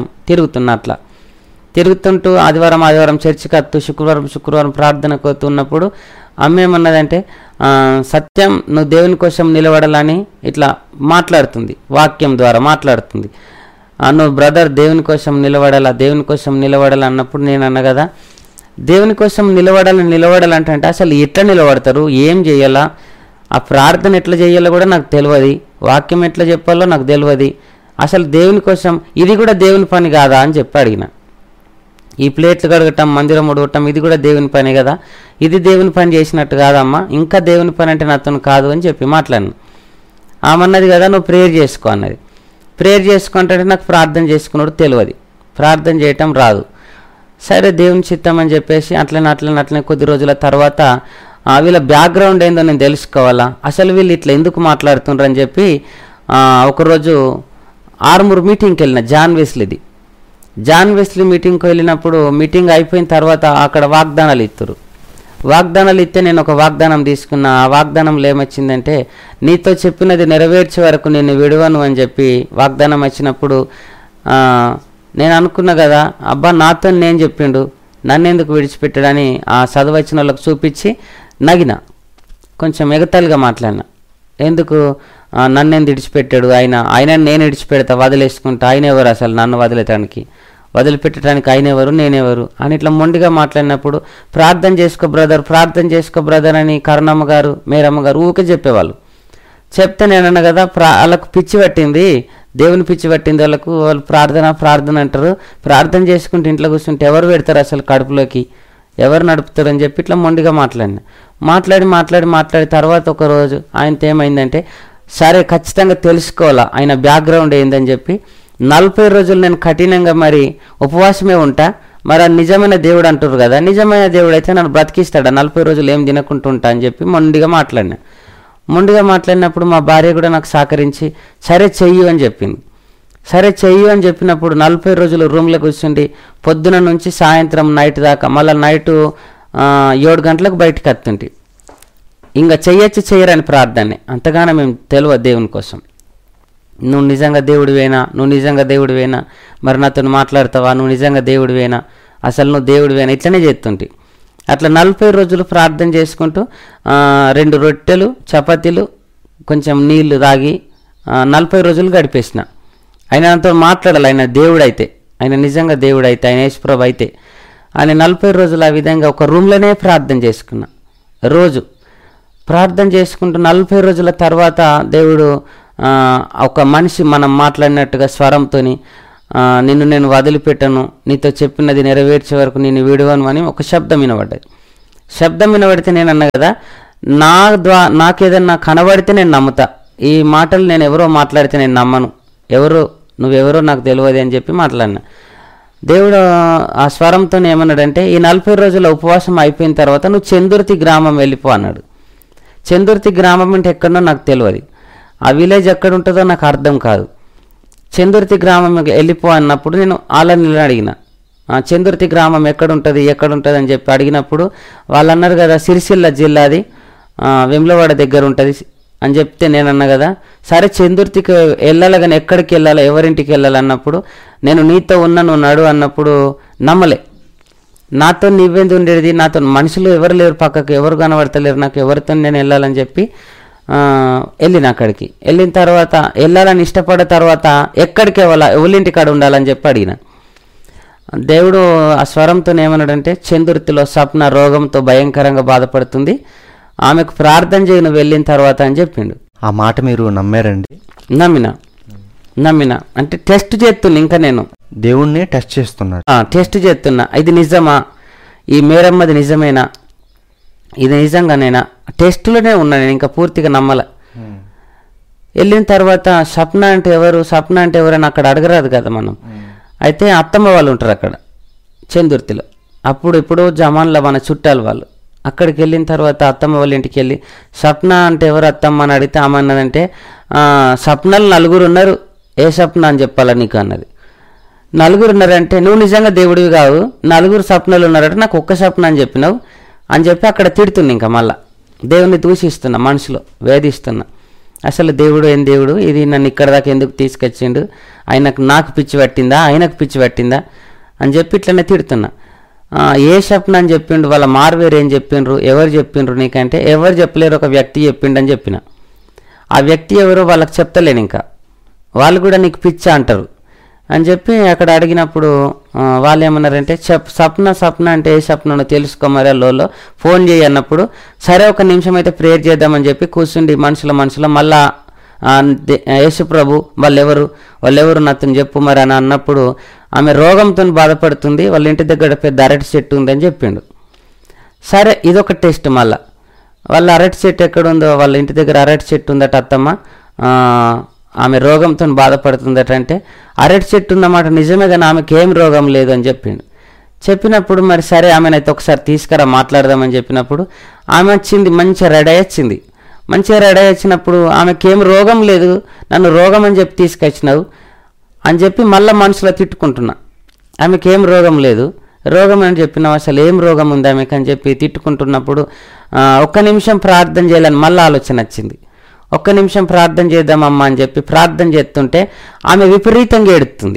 తిరుగుతుంటూ ఆదివారం చర్చికి వస్తూ శుక్రవారం ప్రార్థనకు వస్తున్నప్పుడు అమ్మ ఏమన్నదంటే సత్యం నువ్వు దేవుని కోసం నిలబడాలని ఇట్లా మాట్లాడుతుంది, వాక్యం ద్వారా మాట్లాడుతుంది. నువ్వు బ్రదర్ దేవుని కోసం నిలబడాలా అన్నప్పుడు నేను అన్నా కదా, దేవుని కోసం నిలబడాలంటే అసలు ఎట్లా నిలబడతారు, ఏం చేయాలా, ఆ ప్రార్థన ఎట్లా చేయాలో కూడా నాకు తెలియదు, వాక్యం ఎట్లా చెప్పాలో నాకు తెలియదు, అసలు దేవుని కోసం ఇది కూడా దేవుని పని కాదా అని చెప్పి అడిగిన. ఈ ప్లేట్లు కడగటం, మందిరం ఉడవటం ఇది కూడా దేవుని పని కదా, ఇది దేవుని పని చేసినట్టు కాదమ్మా, ఇంకా దేవుని పని అంటే నాతో కాదు అని చెప్పి మాట్లాడిన. ఆమన్నది కదా నువ్వు ప్రేయర్ చేసుకో అన్నది. ప్రేయర్ చేసుకుంటే నాకు ప్రార్థన చేసుకున్నాడు తెలియదు, ప్రార్థన చేయటం రాదు. సరే దేవుని చిత్తం అని చెప్పేసి అట్లనే కొద్ది రోజుల తర్వాత వీళ్ళ బ్యాక్గ్రౌండ్ ఏందో నేను తెలుసుకోవాలా, అసలు వీళ్ళు ఇట్లా ఎందుకు మాట్లాడుతుండ్రు అని చెప్పి ఒకరోజు ఆర్మూర్ మీటింగ్కి వెళ్ళిన, జాన్ వెస్లీ మీటింగ్కి వెళ్ళినప్పుడు మీటింగ్ అయిపోయిన తర్వాత అక్కడ వాగ్దానాలు ఇస్తే నేను ఒక వాగ్దానం తీసుకున్నా. ఆ వాగ్దానంలో ఏమొచ్చిందంటే నీతో చెప్పినది నెరవేర్చే వరకు నేను విడవను అని చెప్పి వాగ్దానం వచ్చినప్పుడు నేను అనుకున్నా కదా, అబ్బా నాతో నేను చెప్పిండు, నన్ను ఎందుకు విడిచిపెట్టాడని ఆ చదువు వచ్చిన వాళ్ళకి చూపించి నగిన, కొంచెం ఎగతాళిగా మాట్లాడినా. ఎందుకు నన్ను విడిచిపెట్టాడు ఆయన నేను విడిచిపెడతా, వదిలేసుకుంటా, ఆయన ఎవరు అసలు నన్ను వదిలిపెట్టడానికి ఆయన ఎవరు, నేనెవరు అని ఇట్లా మొండిగా మాట్లాడినప్పుడు ప్రార్థన చేసుకో బ్రదర్ అని కరుణమ్మ గారు, మేరమ్మ గారు ఊకే చెప్పేవాళ్ళు. చెప్తే నేనన్నా కదా, వాళ్ళకు పిచ్చి పట్టింది, దేవుని పిచ్చి పట్టింది వాళ్ళకు, వాళ్ళు ప్రార్థన అంటారు, ప్రార్థన చేసుకుంటే ఇంట్లో కూర్చుంటే ఎవరు పెడతారు అసలు కడుపులోకి, ఎవరు నడుపుతారు అని చెప్పి ఇట్లా మొండిగా మాట్లాడి తర్వాత ఒక రోజు ఆయనతో ఏమైందంటే సరే ఖచ్చితంగా తెలుసుకోవాలా ఆయన బ్యాక్గ్రౌండ్ ఏందని చెప్పి 40 రోజులు నేను కఠినంగా మరి ఉపవాసమే ఉంటా, మరి నిజమైన దేవుడు అంటారు కదా, నిజమైన దేవుడు అయితే నన్ను బ్రతికిస్తాడా, 40 రోజులు ఏం తినకుంటూ ఉంటా అని చెప్పి మొండిగా మాట్లాడినప్పుడు మా భార్య కూడా నాకు సహకరించి సరే చెయ్యి అని చెప్పింది. సరే చెయ్యి అని చెప్పినప్పుడు 40 రోజులు రూమ్లో కూర్చుండి పొద్దున నుంచి సాయంత్రం నైట్ దాకా, మళ్ళీ నైటు 7 గంటలకు బయటకు వస్తుంటే ఇంకా చెయ్యరని ప్రార్థనే, అంతగానో మేము తెలియదు దేవుని కోసం. నువ్వు నిజంగా దేవుడివేనా, మరి నాతో మాట్లాడతావా, నువ్వు నిజంగా దేవుడివేనా, అసలు నువ్వు దేవుడివేనా, ఇట్లనే చేస్తుంటే అట్లా 40 రోజులు ప్రార్థన చేసుకుంటూ 2 రొట్టెలు చపాతీలు కొంచెం నీళ్లు తాగి 40 రోజులు గడిపేసిన. ఆయన నాతో మాట్లాడాలి, ఆయన నిజంగా దేవుడైతే, ఆయన యేసుప్రభు అయితే అని 40 రోజులు ఆ విధంగా ఒక రూమ్లోనే ప్రార్థన చేసుకున్నా. రోజు ప్రార్థన చేసుకుంటూ 40 రోజుల తర్వాత దేవుడు ఒక మనిషి మనం మాట్లాడినట్టుగా స్వరంతోని నిన్ను నేను వదిలిపెట్టను, నీతో చెప్పినది నెరవేర్చే వరకు నేను విడవను అని ఒక శబ్దం వినబడ్డది. శబ్దం వినబడితే నేను అన్నా కదా, నాకేదన్నా కనబడితే నేను నమ్ముతా, ఈ మాటలు నేను ఎవరో మాట్లాడితే నేను నమ్మను, నువ్వెవరో నాకు తెలియదు అని చెప్పి మాట్లాడినా. దేవుడు ఆ స్వరంతో ఏమన్నాడంటే, ఈ 40 రోజుల ఉపవాసం అయిపోయిన తర్వాత నువ్వు చందుర్తి గ్రామం వెళ్ళిపో అన్నాడు. చందుర్తి గ్రామం అంటే ఎక్కడనో నాకు తెలియదు, ఆ విలేజ్ ఎక్కడ ఉంటుందో నాకు అర్థం కాదు. చందుర్తి గ్రామం వెళ్ళిపో అన్నప్పుడు నేను వాళ్ళని అడిగిన, చందుర్తి గ్రామం ఎక్కడుంటుంది అని చెప్పి అడిగినప్పుడు వాళ్ళు అన్నారు కదా, సిరిసిల్ల జిల్లాది వెమ్లవాడ దగ్గర ఉంటుంది అని చెప్తే నేను అన్నా కదా, సరే చందుర్తికి వెళ్ళాలి కానీ ఎక్కడికి వెళ్ళాలి, ఎవరింటికి వెళ్ళాలి అన్నప్పుడు, నేను నీతో ఉన్నా నువ్వు నడు అన్నప్పుడు నమ్మలే. నాతో నీవేంది ఉండేది, నాతో మనుషులు ఎవరు లేరు, పక్కకు ఎవరు కనబడతలేరు, నాకు ఎవరితో నేను వెళ్ళాలని చెప్పి వెళ్ళిన. అక్కడికి వెళ్ళిన తర్వాత వెళ్ళాలని ఇష్టపడ్డ తర్వాత ఎక్కడికి ఎవరింటి కాడ ఉండాలని చెప్పి అడిగిన. దేవుడు ఆ స్వరంతో ఏమన్నాడంటే, చందుర్తిలో స్వప్న రోగంతో భయంకరంగా బాధపడుతుంది, ఆమెకు ప్రార్థన చేయి నువ్వు వెళ్ళిన తర్వాత అని చెప్పిండు. ఆ మాట మీరు నమ్మారండి? నమ్మిన అంటే టెస్ట్ చేస్తున్నా, ఇంకా నేను దేవుణ్ణి టెస్ట్ చేస్తున్నాడు. టెస్ట్ చేస్తున్నా, ఇది నిజమా, ఈ మేరమ్మది నిజమేనా, ఇది నిజంగానేనా, టెస్టులోనే ఉన్నా నేను, ఇంకా పూర్తిగా నమ్మల. వెళ్ళిన తర్వాత స్వప్న అంటే ఎవరు అని అక్కడ అడగరాదు కదా మనం. అయితే అత్తమ్మ వాళ్ళు ఉంటారు అక్కడ చందుర్తిలో, ఇప్పుడు జమాన్లో మన చుట్టాలు వాళ్ళు. అక్కడికి వెళ్ళిన తర్వాత అత్తమ్మ వాళ్ళ ఇంటికి వెళ్ళి స్వప్న అంటే ఎవరు అత్తమ్మ అని అడిగితే ఆమె అన్నదంటే, స్వప్నాలు 4 ఉన్నారు, ఏ స్వప్న అని చెప్పాలా నీకు అన్నది. 4 ఉన్నారంటే నువ్వు నిజంగా దేవుడివి కావు, 4 స్వప్నాలు ఉన్నారంటే నాకు ఒక్క స్వప్న అని చెప్పినావు అని చెప్పి అక్కడ తిడుతున్నా. ఇంకా మళ్ళా దేవుణ్ణి దూషిస్తున్నా, మనసులో వేధిస్తున్నా. అసలు దేవుడు ఏం దేవుడు, ఇది నన్ను ఇక్కడ దాకా ఎందుకు తీసుకొచ్చిండు, నాకు పిచ్చి పట్టిందా, ఆయనకు పిచ్చి పట్టిందా అని చెప్పి ఇట్లనే తిడుతున్నా. ఏ స్వప్న అని చెప్పిండు, వాళ్ళ మార్వేరు ఏం చెప్పిండ్రు, ఎవరు చెప్పిండ్రు నీకంటే, ఎవరు చెప్పలేరు, ఒక వ్యక్తి చెప్పిండు అని చెప్పిన. ఆ వ్యక్తి ఎవరో వాళ్ళకి చెప్తలేను, ఇంకా వాళ్ళు కూడా నీకు పిచ్చ అంటారు అని చెప్పి అక్కడ అడిగినప్పుడు వాళ్ళు ఏమన్నారంటే, స్వప్న అంటే ఏ స్వప్నో తెలుసుకోమరి లోలో ఫోన్ చేయి అన్నప్పుడు, సరే ఒక నిమిషం అయితే ప్రేయర్ చేద్దామని చెప్పి కూర్చుండి మనసులో మళ్ళా యేసు ప్రభు వాళ్ళెవరు నాతో చెప్పు మరి అని అన్నప్పుడు, ఆమె రోగంతో బాధపడుతుంది, వాళ్ళ ఇంటి దగ్గర పెద్ద అరటి చెట్టు ఉందని చెప్పిండు. సరే ఇదొక టెస్ట్. మళ్ళా వాళ్ళ అరటి చెట్టు ఎక్కడుందో, వాళ్ళ ఇంటి దగ్గర అరటి చెట్టు ఉందట అత్తమ్మ, ఆమె రోగంతో బాధపడుతుందట. అంటే అరటి చెట్టు ఉన్నమాట నిజమే కానీ ఆమెకి ఏం రోగం లేదు అని చెప్పిండు. చెప్పినప్పుడు మరి సరే ఆమెనైతే ఒకసారి తీసుకురా మాట్లాడదామని చెప్పినప్పుడు ఆమె వచ్చింది, మంచిగా రెడీ వచ్చినప్పుడు ఆమెకేం రోగం లేదు, నన్ను రోగం అని చెప్పి తీసుకొచ్చినావు అని చెప్పి మళ్ళీ మనసులో తిట్టుకుంటున్నా. ఆమెకేం రోగం లేదు, రోగం అని చెప్పినావు, అసలు ఏం రోగం ఉంది ఆమెకు అని చెప్పి తిట్టుకుంటున్నప్పుడు ఒక్క నిమిషం ప్రార్థన చేయాలని మళ్ళీ ఆలోచన వచ్చింది. ఒక్క నిమిషం ప్రార్థన చేద్దామమ్మా అని చెప్పి ప్రార్థన చేస్తుంటే ఆమె విపరీతంగా ఎడుతుంది.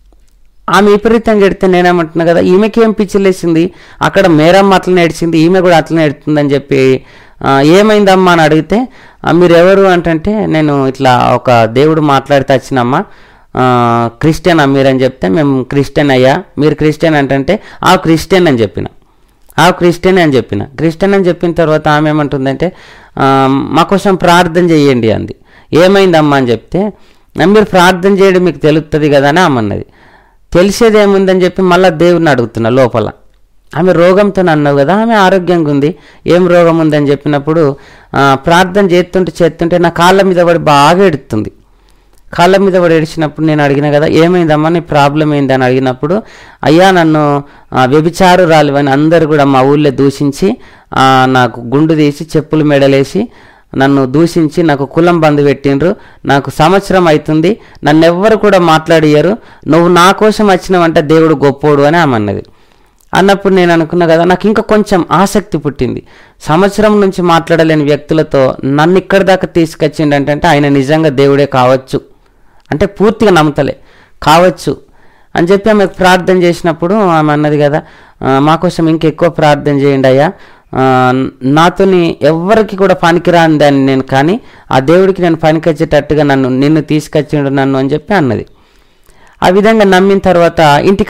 ఆమె విపరీతంగా ఎడితే నేనేమంటున్నా కదా, ఈమెకేం పిచ్చిలేసింది, అక్కడ మేరమ్మ అట్లనే ఏడ్చింది, ఈమె కూడా అట్లనే ఎడుతుందని చెప్పి ఏమైందమ్మా అని అడిగితే, మీరు ఎవరు అంటే నేను ఇట్లా ఒక దేవుడు మాట్లాడితే వచ్చినమ్మా, క్రిస్టియన్ మీరని చెప్తే, మేము క్రిస్టియన్ అయ్యా, మీరు క్రిస్టియన్ అంటే క్రిస్టియన్ అని చెప్పిన. క్రిస్టియన్ అని చెప్పిన తర్వాత ఆమె ఏమంటుందంటే, మా కోసం ప్రార్థన చేయండి అంది. ఏమైందమ్మా అని చెప్తే, మీరు ప్రార్థన చేయడం మీకు తెలుస్తుంది కదా అని ఆమె అన్నది. తెలిసేది ఏముందని చెప్పి మళ్ళీ దేవుడిని అడుగుతున్నా లోపల. ఆమె రోగంతో అన్నావు కదా, ఆమె ఆరోగ్యంగా ఉంది, ఏం రోగం ఉందని చెప్పినప్పుడు ప్రార్థన చేస్తుంటే నా కాళ్ళ మీద పడి బాగా ఎడుతుంది. కాళ్ళ మీద పడి ఏడిచినప్పుడు నేను అడిగిన కదా, ఏమైందమ్మా నీ ప్రాబ్లం ఏంది అని అడిగినప్పుడు, అయ్యా నన్ను వ్యభిచారురాలివని అందరు కూడా మా ఊళ్ళో దూషించి నాకు గుండు తీసి చెప్పులు మెడలేసి నన్ను దూషించి నాకు కులం బంధు పెట్టిండ్రు, నాకు సంవత్సరం అవుతుంది, నన్ను ఎవ్వరు కూడా మాట్లాడియ్యరు, నువ్వు నా కోసం వచ్చినావంటే దేవుడు గొప్పోడు అని ఆమె అన్నది. అన్నప్పుడు నేను అనుకున్నా కదా, నాకు ఇంకా కొంచెం ఆసక్తి పుట్టింది. సంవత్సరం నుంచి మాట్లాడలేని వ్యక్తులతో నన్ను ఇక్కడి దాకా తీసుకొచ్చిండంటే ఆయన నిజంగా దేవుడే కావచ్చు అంటే పూర్తిగా నమ్మతలే, కావచ్చు అని చెప్పి ఆమెకు ప్రార్థన చేసినప్పుడు ఆమె అన్నది కదా, మా కోసం ఇంకెక్కువ ప్రార్థన చేయండి అయ్యా, నాతోని ఎవరికి కూడా పనికిరాని దాన్ని నేను, కానీ ఆ దేవుడికి నేను పనికొచ్చేటట్టుగా నిన్ను తీసుకొచ్చిండు నన్ను అని చెప్పి అన్నది. ఆ విధంగా నమ్మిన తర్వాత ఇంటికి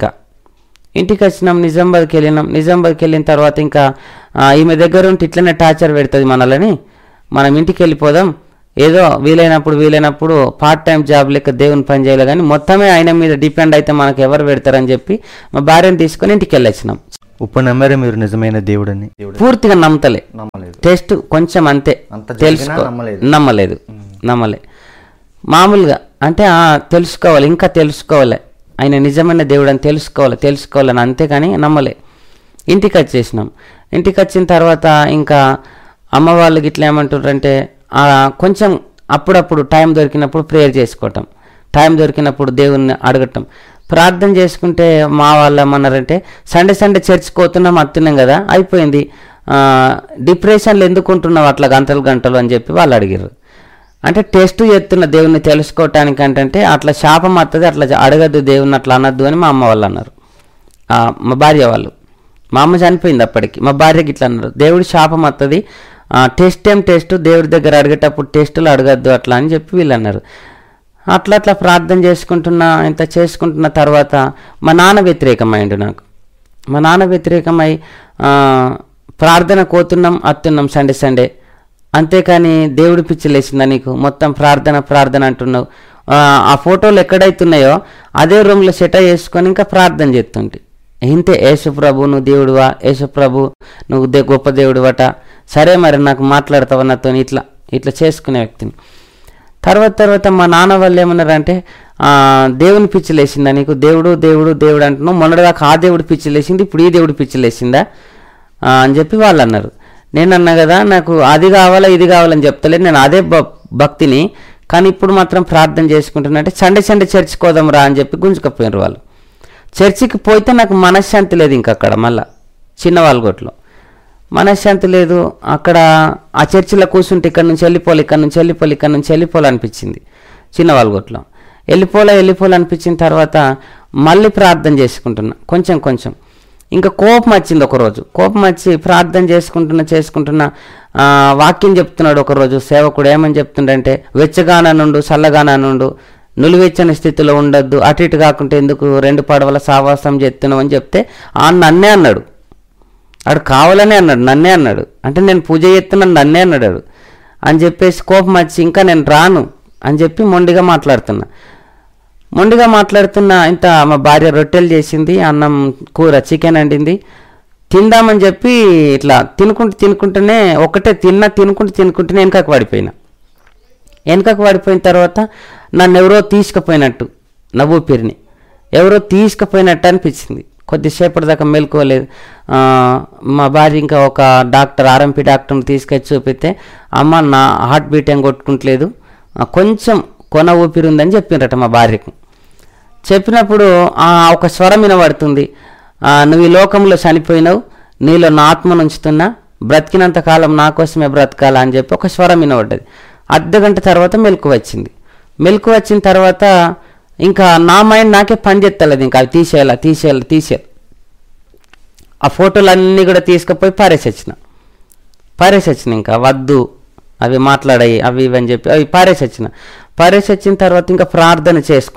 వచ్చినాం, నిజామాబాద్కి వెళ్ళిన తర్వాత ఇంకా ఈమె దగ్గర ఉంటే ఇట్లనే టార్చర్ పెడుతుంది మనల్ని, మనం ఇంటికి వెళ్ళిపోదాం, ఏదో వీలైనప్పుడు పార్ట్ టైం జాబ్ లెక్క దేవుని పని చేయాలి, కానీ మొత్తమే ఆయన మీద డిపెండ్ అయితే మనకు ఎవరు పెడతారని చెప్పి మా భార్యను తీసుకొని ఇంటికి వెళ్ళొచ్చినాం. ఇప్పుడు నమ్మారే మీరు నిజమైన దేవుడని? పూర్తిగా నమ్మతలే, నమ్మలేదు. టెస్ట్ కొంచెం అంతే, నమ్మలేదు. మామూలుగా అంటే తెలుసుకోవాలి, ఇంకా తెలుసుకోవాలి, ఆయన నిజమైన దేవుడు అని తెలుసుకోవాలని అంతేకాని నమ్మలే. ఇంటికి వచ్చేసినాం. ఇంటికి వచ్చిన తర్వాత ఇంకా అమ్మ వాళ్ళు గిట్లా ఏమంటారంటే కొంచెం అప్పుడప్పుడు టైం దొరికినప్పుడు ప్రేయర్ చేసుకోవటం, టైం దొరికినప్పుడు దేవుణ్ణి అడగటం, ప్రార్థన చేసుకుంటే మా వాళ్ళు ఏమన్నారంటే సండే చర్చ్కి పోతున్నాం వస్తున్నాం కదా అయిపోయింది, డిప్రెషన్లు ఎందుకు ఉంటున్నావు అట్లా గంటలు అని చెప్పి వాళ్ళు అడిగారు. అంటే టెస్ట్ చేస్తున్న దేవుణ్ణి తెలుసుకోవటానికి అంటే అట్లా శాపం వస్తుంది, అట్లా అడగద్దు దేవుణ్ణి, అట్లా అనద్దు అని మా అమ్మ వాళ్ళు అన్నారు. మా భార్య వాళ్ళు, మా అమ్మ చనిపోయింది అప్పటికి, మా భార్యకి ఇట్లా అన్నారు, దేవుడి శాపం వస్తుంది, టెస్ట్ దేవుడి దగ్గర అడిగేటప్పుడు టెస్టులు అడగద్దు అట్లా అని చెప్పి వీళ్ళు అన్నారు. అట్లా ప్రార్థన చేసుకుంటున్న తర్వాత మా నాన్న వ్యతిరేకమైండు నాకు. మా నాన్న వ్యతిరేకమై ప్రార్థన కోతున్నాం అత్తున్నాం సండే, అంతేకాని దేవుడి పిచ్చిలేసిందా నీకు, మొత్తం ప్రార్థన అంటున్నావు, ఆ ఫోటోలు ఎక్కడైతున్నాయో అదే రూమ్లో సెట చేసుకొని ఇంకా ప్రార్థన చేస్తుంటే ఇంతే, యేసుప్రభు నువ్వు దేవుడువా, యేసుప్రభు నువ్వు గొప్ప దేవుడువట, సరే మరి నాకు మాట్లాడతావు నాతో, ఇట్లా చేసుకునే వ్యక్తిని. తర్వాత మా నాన్న వాళ్ళు ఏమన్నారంటే దేవుని పిచ్చిలేసిందా నీకు, దేవుడు అంటున్నావు, మొన్నటిదాకా ఆ దేవుడు పిచ్చిలేసింది, ఇప్పుడు ఈ దేవుడు పిచ్చిలేసిందా అని చెప్పి వాళ్ళు అన్నారు. నేను అన్నా కదా నాకు అది కావాలా ఇది కావాలని చెప్తలేదు, నేను అదే భక్తిని, కానీ ఇప్పుడు మాత్రం ప్రార్థన చేసుకుంటున్నా అంటే సండే చర్చికి పోదాం రా అని చెప్పి గుంజుకపోయినారు వాళ్ళు. చర్చికి పోతే నాకు మనశ్శాంతి లేదు, ఇంకా అక్కడ మళ్ళా చిన్నవాళ్ళగొట్లో మనశ్శాంతి లేదు. అక్కడ ఆ చర్చిలో కూర్చుంటే ఇక్కడ నుంచి వెళ్ళిపోవాలి అనిపించింది. చిన్నవాళ్ళగొట్లో వెళ్ళిపోవాలనిపించిన తర్వాత మళ్ళీ ప్రార్థన చేసుకుంటున్నా కొంచెం. ఇంకా కోపం వచ్చింది ఒకరోజు, కోపం వచ్చి ప్రార్థన చేసుకుంటున్నా వాక్యం చెప్తున్నాడు ఒకరోజు సేవకుడు. ఏమని చెప్తుండంటే వెచ్చగానా నుండు చల్లగానా నుండు, నులివెచ్చని స్థితిలో ఉండద్దు, అటు ఇటు కాకుంటే ఎందుకు 2 పడవల సావాసం చేస్తున్నావు అని చెప్తే నన్నే అన్నాడు, ఆడు కావాలనే అన్నాడు, నన్నే అన్నాడు, అంటే నేను పూజ చేస్తున్నాను నన్నే అన్నాడు అని చెప్పేసి కోపం వచ్చి ఇంకా నేను రాను అని చెప్పి మొండిగా మాట్లాడుతున్నా. ఇంత మా భార్య రొట్టెలు చేసింది, అన్నం కూర చికెన్ వండింది, తిందామని చెప్పి ఇట్లా తినుకుంటూనే ఒకటే తినుకుంటూనే వెనకకు పడిపోయిన తర్వాత నన్ను ఎవరో తీసుకుపోయినట్టు, నా ఊపిరిని ఎవరో తీసుకుపోయినట్టు అనిపించింది. కొద్దిసేపటి దాకా మెలుకోలేదు. మా భార్య ఇంకా ఒక డాక్టర్ ఆర్ఎంపీ డాక్టర్ని తీసుకొచ్చి చూపిస్తే అమ్మ నా హార్ట్ బీట్ ఏం కొట్టుకుంటలేదు, కొంచెం కొన ఊపిరి ఉందని చెప్పిండ్రట మా భార్యకు. చెప్పినప్పుడు ఒక స్వరం వినబడుతుంది, నువ్వు ఈ లోకంలో చనిపోయినావు, నీలో నా ఆత్మను ఉంచుతున్నా, బ్రతికినంత కాలం నా కోసమే బ్రతకాలా అని చెప్పి ఒక స్వరం వినబడ్డది. అర్ధగంట తర్వాత మెలకు వచ్చిన తర్వాత ఇంకా నా మైండ్ నాకే పని చేస్తలేదు, ఇంకా అవి తీసేయాలి. ఆ ఫోటోలన్నీ కూడా తీసుకుపోయి పారేసొచ్చిన ఇంకా వద్దు అవి మాట్లాడాయి అవి ఇవి అని చెప్పి అవి పారేసొచ్చిన తర్వాత ఇంకా ప్రార్థన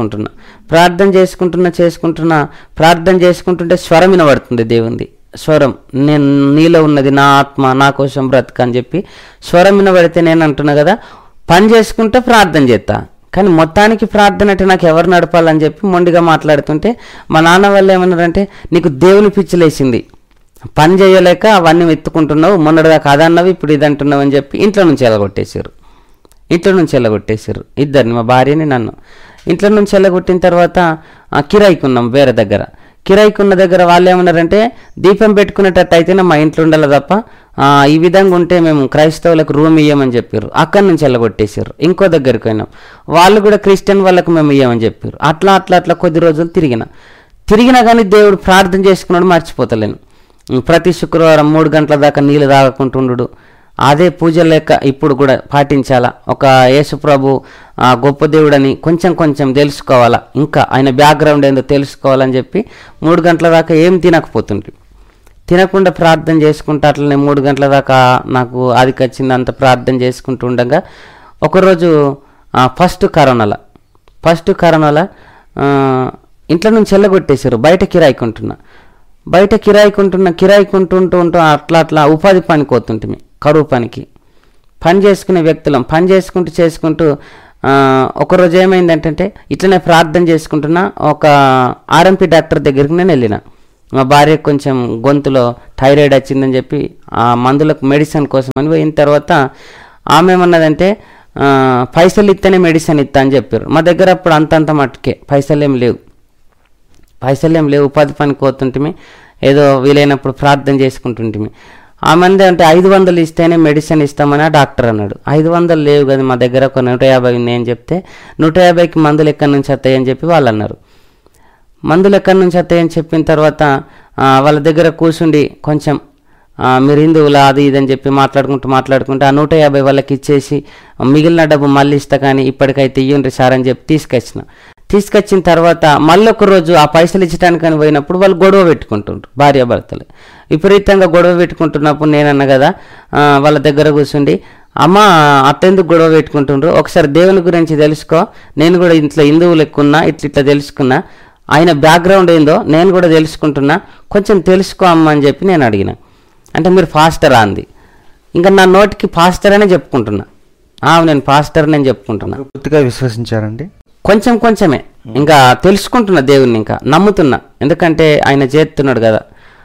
చేసుకుంటుంటే స్వరం వినబడుతుంది, దేవుంది స్వరం, నేను నీలో ఉన్నది నా ఆత్మ నా కోసం బ్రతక అని చెప్పి స్వరం వినబడితే నేను అంటున్నా కదా పని చేసుకుంటే ప్రార్థన చేస్తా, కానీ మొత్తానికి ప్రార్థన అంటే నాకు ఎవరు నడపాలని చెప్పి మొండిగా మాట్లాడుతుంటే మా నాన్న వాళ్ళు ఏమన్నారంటే నీకు దేవుని పిచ్చిలేసింది, పని చేయలేక అవన్నీ ఎత్తుకుంటున్నావు, మొన్నటిదాకా అదన్నవి ఇప్పుడు ఇది అంటున్నావు అని చెప్పి ఇంట్లో నుంచి వెళ్ళగొట్టేశారు ఇద్దరిని, మా భార్యని నన్ను. ఇంట్లో నుంచి వెళ్ళగొట్టిన తర్వాత కిరాయికున్నాం వేరే దగ్గర. కిరాయికున్న దగ్గర వాళ్ళు ఏమన్నారంటే దీపం పెట్టుకునేటట్టు అయితేనే మా ఇంట్లో ఉండాలి తప్ప ఈ విధంగా ఉంటే మేము క్రైస్తవులకు రూమ్ ఇయ్యమని చెప్పారు. అక్కడి నుంచి వెళ్ళగొట్టేశారు. ఇంకో దగ్గరికి పోయినాం, వాళ్ళు కూడా క్రిస్టియన్ వాళ్ళకు మేము ఇయ్యమని చెప్పారు. అట్లా కొద్ది రోజులు తిరిగినా కానీ దేవుడు ప్రార్థన చేసుకున్నాడు మర్చిపోతలేను. ప్రతి శుక్రవారం 3 గంటల దాకా నీళ్ళు తాగకుంటుండు, అదే పూజ లేక ఇప్పుడు కూడా పాటించాలా. ఒక యేసుప్రభు గొప్ప దేవుడని కొంచెం తెలుసుకోవాలా, ఇంకా ఆయన బ్యాక్గ్రౌండ్ ఏందో తెలుసుకోవాలని చెప్పి 3 గంటల దాకా ఏం తినకుండా ప్రార్థన చేసుకుంటా అట్లనే 3 గంటల దాకా నాకు ఆదికొచ్చింది. అంత ప్రార్థన చేసుకుంటూ ఉండగా ఒకరోజు ఫస్ట్ కరోనాలో ఇంట్లో నుంచి వెళ్ళగొట్టేశారు. బయట కిరాయికుంటుంటూ అట్లా ఉపాధి పనికి పోతుంటే కరువు పనికి పని చేసుకునే వ్యక్తులం. పని చేసుకుంటూ ఒకరోజు ఏమైందంటే ఇట్లనే ప్రార్థన చేసుకుంటున్నా ఒక ఆర్ఎంపీ డాక్టర్ దగ్గరికి నేను వెళ్ళిన. మా భార్య కొంచెం గొంతులో థైరాయిడ్ వచ్చిందని చెప్పి ఆ మందులకు మెడిసిన్ కోసం అని పోయిన తర్వాత ఆమె ఏమన్నదంటే పైసలు ఇస్తేనే మెడిసిన్ ఇస్తా అని చెప్పారు. మా దగ్గర అప్పుడు అంతంత మట్టుకే పైసలు ఏం లేవు, ఉపాధి పనికి పోతుంటిమి, ఏదో వీలైనప్పుడు ప్రార్థన చేసుకుంటుంటిమి. ఆమె అంటే 500 ఇస్తేనే మెడిసిన్ ఇస్తామని ఆ డాక్టర్ అన్నాడు. 500 లేవు కదా మా దగ్గర, ఒక 150 ఉన్నాయి అని చెప్తే 150కి మందులు ఎక్కడి నుంచి వస్తాయని చెప్పి వాళ్ళు అన్నారు. మందులు ఎక్కడి నుంచి వస్తాయని చెప్పిన తర్వాత వాళ్ళ దగ్గర కూర్చుండి కొంచెం మీరు హిందువులా అది ఇదని చెప్పి మాట్లాడుకుంటూ ఆ 150 వాళ్ళకి ఇచ్చేసి మిగిలిన డబ్బు మళ్ళీ ఇస్తా కానీ ఇప్పటికైతే ఇయ్యండి సార్ అని చెప్పి తీసుకొచ్చిన తర్వాత మళ్ళీ ఒక రోజు ఆ పైసలు ఇచ్చడానికని పోయినప్పుడు వాళ్ళు గొడవ పెట్టుకుంటుండ్రు, భార్యాభర్తలు విపరీతంగా గొడవ పెట్టుకుంటున్నప్పుడు నేనన్నా కదా వాళ్ళ దగ్గర కూర్చుండి, అమ్మ అట్టెందుకు గొడవ పెట్టుకుంటుండ్రు, ఒకసారి దేవుని గురించి తెలుసుకో, నేను కూడా ఇంట్లో హిందువులు ఎక్కున్నా ఇట్లా తెలుసుకున్నా, ఆయన బ్యాక్గ్రౌండ్ ఏందో నేను కూడా తెలుసుకుంటున్నా, కొంచెం తెలుసుకో అమ్మ అని చెప్పి నేను అడిగిన. అంటే మీరు పాస్టరా అంది. ఇంకా నా నోటికి పాస్టర్ అనే చెప్పుకుంటున్నా, నేను పాస్టర్ నేను చెప్పుకుంటున్నా. పూర్తిగా విశ్వసించారండి? కొంచెమే ఇంకా తెలుసుకుంటున్నా దేవుణ్ణి, ఇంకా నమ్ముతున్నా, ఎందుకంటే ఆయన చేస్తున్నాడు కదా.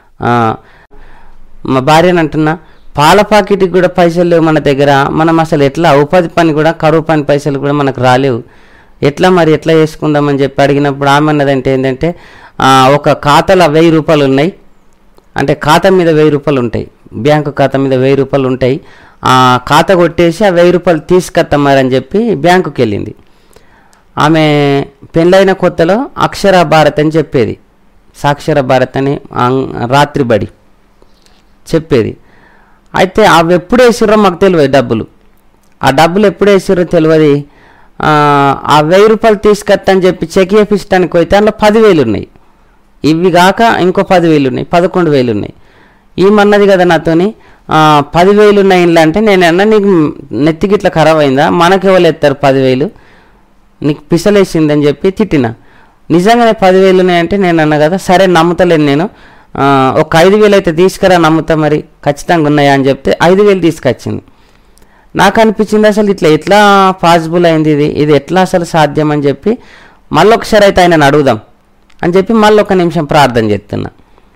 మా భార్యని అంటున్నా, పాల పాకెట్కి కూడా పైసలు లేవు మన దగ్గర, మనం అసలు ఎట్లా ఉపాధి పని కూడా కరువు పని పైసలు కూడా మనకు రాలేవు, ఎట్లా చేసుకుందామని చెప్పి అడిగినప్పుడు ఆమె అన్నదంటే ఏంటంటే ఒక ఖాతాలో 1000 రూపాయలు ఉన్నాయి, అంటే ఖాతా మీద 1000 రూపాయలు ఉంటాయి, బ్యాంకు ఖాతా మీద 1000 రూపాయలు ఉంటాయి, ఆ ఖాతా కొట్టేసి ఆ 1000 రూపాయలు తీసుకొస్తామని చెప్పి బ్యాంకుకి వెళ్ళింది. ఆమె పెళ్ళైన కొత్తలో అక్షర భారత్ అని చెప్పేది, సాక్షర భారత్ అని రాత్రి బడి చెప్పేది. అయితే అవి ఎప్పుడు వేసిర్రో మాకు తెలియదు, ఆ డబ్బులు ఎప్పుడు వేసిర్రో తెలియదు. ఆ 1000 రూపాయలు తీసుకొస్తాని చెప్పి చెక్ చేపించడానికి పోతే అందులో 10,000 ఉన్నాయి, ఇవి కాక ఇంకో 10,000 ఉన్నాయి, 11,000 ఉన్నాయి. ఈమన్నది కదా నాతోని 10,000 ఉన్నాయి ఇంట్లో. అంటే నేనన్నా నీకు నెత్తికి ఇట్లా ఖరాబ్ అయిందా, మనకెవరు ఎత్తారు 10,000, నీకు పిసలేసిందని చెప్పి తిట్టిన. నిజంగానే 10,000 ఉన్నాయంటే నేను అన్నా కదా, సరే నమ్ముతలేను నేను, ఒక 5,000 అయితే తీసుకురా నమ్ముతా, మరి ఖచ్చితంగా ఉన్నాయా అని చెప్తే 5,000 తీసుకొచ్చింది. నాకు అనిపించింది అసలు ఎట్లా పాసిబుల్ అయింది, ఇది ఎట్లా అసలు సాధ్యం అని చెప్పి మళ్ళీ ఒకసారి అయితే ఆయనను అడుగుదాం అని చెప్పి మళ్ళీ 1 నిమిషం ప్రార్థన చేస్తున్నా.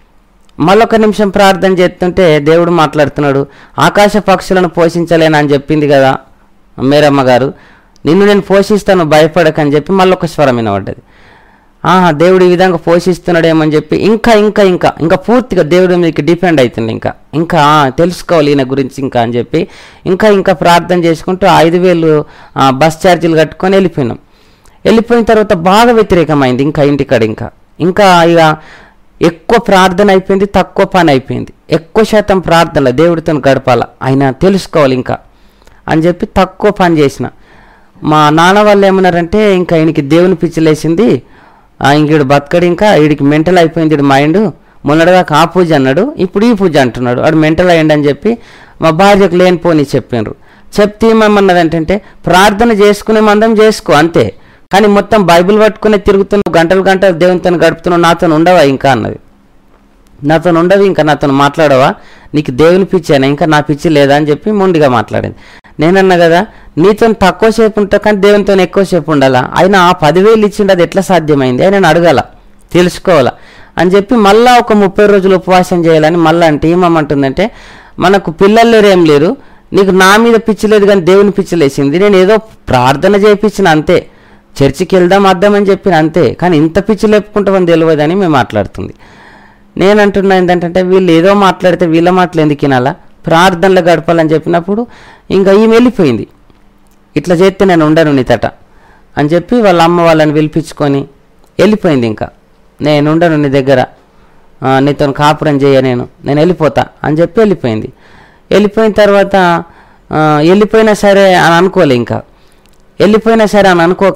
మళ్ళీ 1 నిమిషం ప్రార్థన చేస్తుంటే దేవుడు మాట్లాడుతున్నాడు, ఆకాశ పక్షులను పోషించలేను అని చెప్పింది కదా మేరమ్మ గారు, నిన్ను నేను పోషిస్తాను భయపడకని చెప్పి మళ్ళీ ఒక స్వరం వినబడ్డది. దేవుడు ఈ విధంగా పోషిస్తున్నాడేమని చెప్పి ఇంకా పూర్తిగా దేవుడి మీదకి డిపెండ్ అవుతుంది, ఇంకా తెలుసుకోవాలి ఈయన గురించి అని చెప్పి ఇంకా ప్రార్థన చేసుకుంటూ 5,000 బస్ ఛార్జీలు కట్టుకొని వెళ్ళిపోయిన తర్వాత బాగా వ్యతిరేకమైంది ఇంటికాడ. ఇంకా ఇక ఎక్కువ ప్రార్థన అయిపోయింది, తక్కువ పని అయిపోయింది. ఎక్కువ శాతం ప్రార్థనలో దేవుడితో గడపాల, ఆయన తెలుసుకోవాలి అని చెప్పి తక్కువ పని చేసిన. మా నాన్న వాళ్ళు ఏమన్నారంటే, ఇంకా ఈయనకి దేవుని పిచ్చిలేసింది, ఇంకీడు బతకడు, వీడికి మెంటల్ అయిపోయింది మైండ్, మొన్నటిదాకా ఆ పూజ అన్నాడు, ఇప్పుడు ఈ పూజ అంటున్నాడు, వాడు మెంటల్ అయ్యండి అని చెప్పి మా భార్యకు లేనిపోని చెప్పినారు. చెప్తే ఏమన్నదంటే, ప్రార్థన చేసుకునే మందం చేసుకో అంతే, కానీ మొత్తం బైబిల్ పట్టుకునే తిరుగుతున్నావు, గంటలు దేవునితో గడుపుతున్నావు, నాతో ఉండవా అన్నది. నాతో ఉండవు, నాతో మాట్లాడవా, నీకు దేవుని పిచ్చేనా, నా పిచ్చి లేదా అని చెప్పి మొండిగా మాట్లాడింది. నేనన్నా కదా, నీతో తక్కువ సేపు ఉంటా కానీ దేవునితో ఎక్కువసేపు ఉండాలా, ఆయన ఆ 10,000 ఇచ్చిండు, అది ఎట్లా సాధ్యమైంది, ఆయన అడగాల, తెలుసుకోవాలా అని చెప్పి మళ్ళీ ఒక 30 రోజులు ఉపవాసం చేయాలని మళ్ళీ అంటే ఏమంటుందంటే, మనకు పిల్లలు ఏం లేరు, నీకు నా మీద పిచ్చి లేదు కానీ దేవుని పిచ్చి లేచింది, నేను ఏదో ప్రార్థన చేయించిన అంతే, చర్చికి వెళ్దాం అద్దామని చెప్పిన అంతే, కానీ ఇంత పిచ్చి లేపుకుంటామని తెలియదని మేము మాట్లాడుతుంది. నేనంటున్నా ఏంటంటే, వీళ్ళు ఏదో మాట్లాడితే వీళ్ళ మాటలు ఎందుకు వినాలా, ప్రార్థనలో గడపాలని చెప్పినప్పుడు ఇంకా ఈమె వెళ్ళిపోయింది. ఇట్లా చేస్తే నేను ఉండను నీతట అని చెప్పి వాళ్ళ అమ్మ వాళ్ళని పిలిపించుకొని వెళ్ళిపోయింది. నేను ఉండను నీ దగ్గర, నీతో కాపురం చేయ, నేను వెళ్ళిపోతా అని చెప్పి వెళ్ళిపోయింది. వెళ్ళిపోయిన తర్వాత వెళ్ళిపోయినా సరే అని అనుకోలే, వెళ్ళిపోయినా సరే అని అనుకోక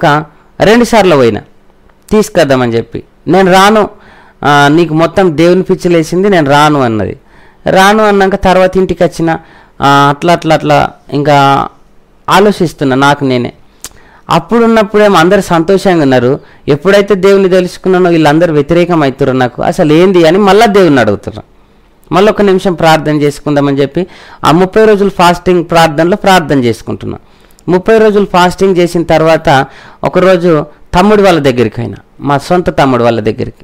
2 సార్లు పోయినా తీసుకొద్దామని చెప్పి, నేను రాను, నీకు మొత్తం దేవుని పిచ్చిలేసింది, నేను రాను అన్నది. రాను అన్నాక తర్వాత ఇంటికి వచ్చిన అట్లా ఇంకా ఆలోచిస్తున్నా నాకు నేనే. అప్పుడున్నప్పుడేమో అందరు సంతోషంగా ఉన్నారు, ఎప్పుడైతే దేవుని తెలుసుకున్నానో వీళ్ళందరూ వ్యతిరేకం అవుతారు, నాకు అసలు ఏంది అని మళ్ళీ దేవుని అడుగుతున్నా. మళ్ళీ ఒక నిమిషం ప్రార్థన చేసుకుందామని చెప్పి ఆ 30 రోజులు ఫాస్టింగ్ ప్రార్థనలో ప్రార్థన చేసుకుంటున్నా. 30 రోజులు ఫాస్టింగ్ చేసిన తర్వాత ఒకరోజు తమ్ముడు వాళ్ళ దగ్గరికి అయినా, మా సొంత తమ్ముడు వాళ్ళ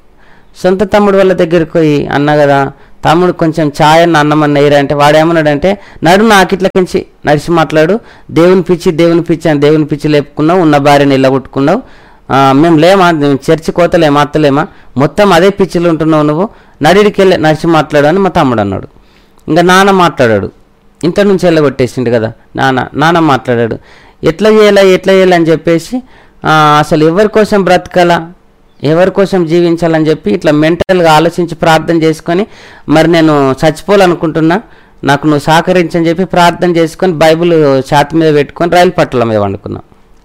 దగ్గరికి పోయి అన్నా కదా, తమ్ముడు కొంచెం ఛాయ్ అన్న అన్నమన్న వేయరా అంటే వాడేమన్నాడంటే, నడు నాకు ఇట్లకించి నడిచి మాట్లాడు, దేవుని పిచ్చి అని దేవుని పిచ్చి లేపుకున్నావు, ఉన్న భార్యని ఇళ్ళగొట్టుకున్నావు, మేము లేమా, మేము చర్చి కోతలేమా అత్తలేమా, మొత్తం అదే పిచ్చిలో ఉంటున్నావు, నువ్వు నడిడికి వెళ్ళి నడిచి మాట్లాడు అని మా తమ్ముడు అన్నాడు. ఇంకా నాన్న మాట్లాడాడు, ఇంత నుంచి వెళ్ళగొట్టేసిండు కదా, నాన్న మాట్లాడాడు, ఎట్లా చేయాలి అని చెప్పేసి అసలు ఎవరి కోసం బ్రతకాలా, ఎవరి కోసం జీవించాలని చెప్పి ఇట్లా మెంటల్గా ఆలోచించి ప్రార్థన చేసుకొని, మరి నేను చచ్చిపోవాలనుకుంటున్నా, నాకు నువ్వు సహకరించని చెప్పి ప్రార్థన చేసుకొని బైబిల్ ఛాతి మీద పెట్టుకొని రైలు పట్ల మీద వండుకున్నా,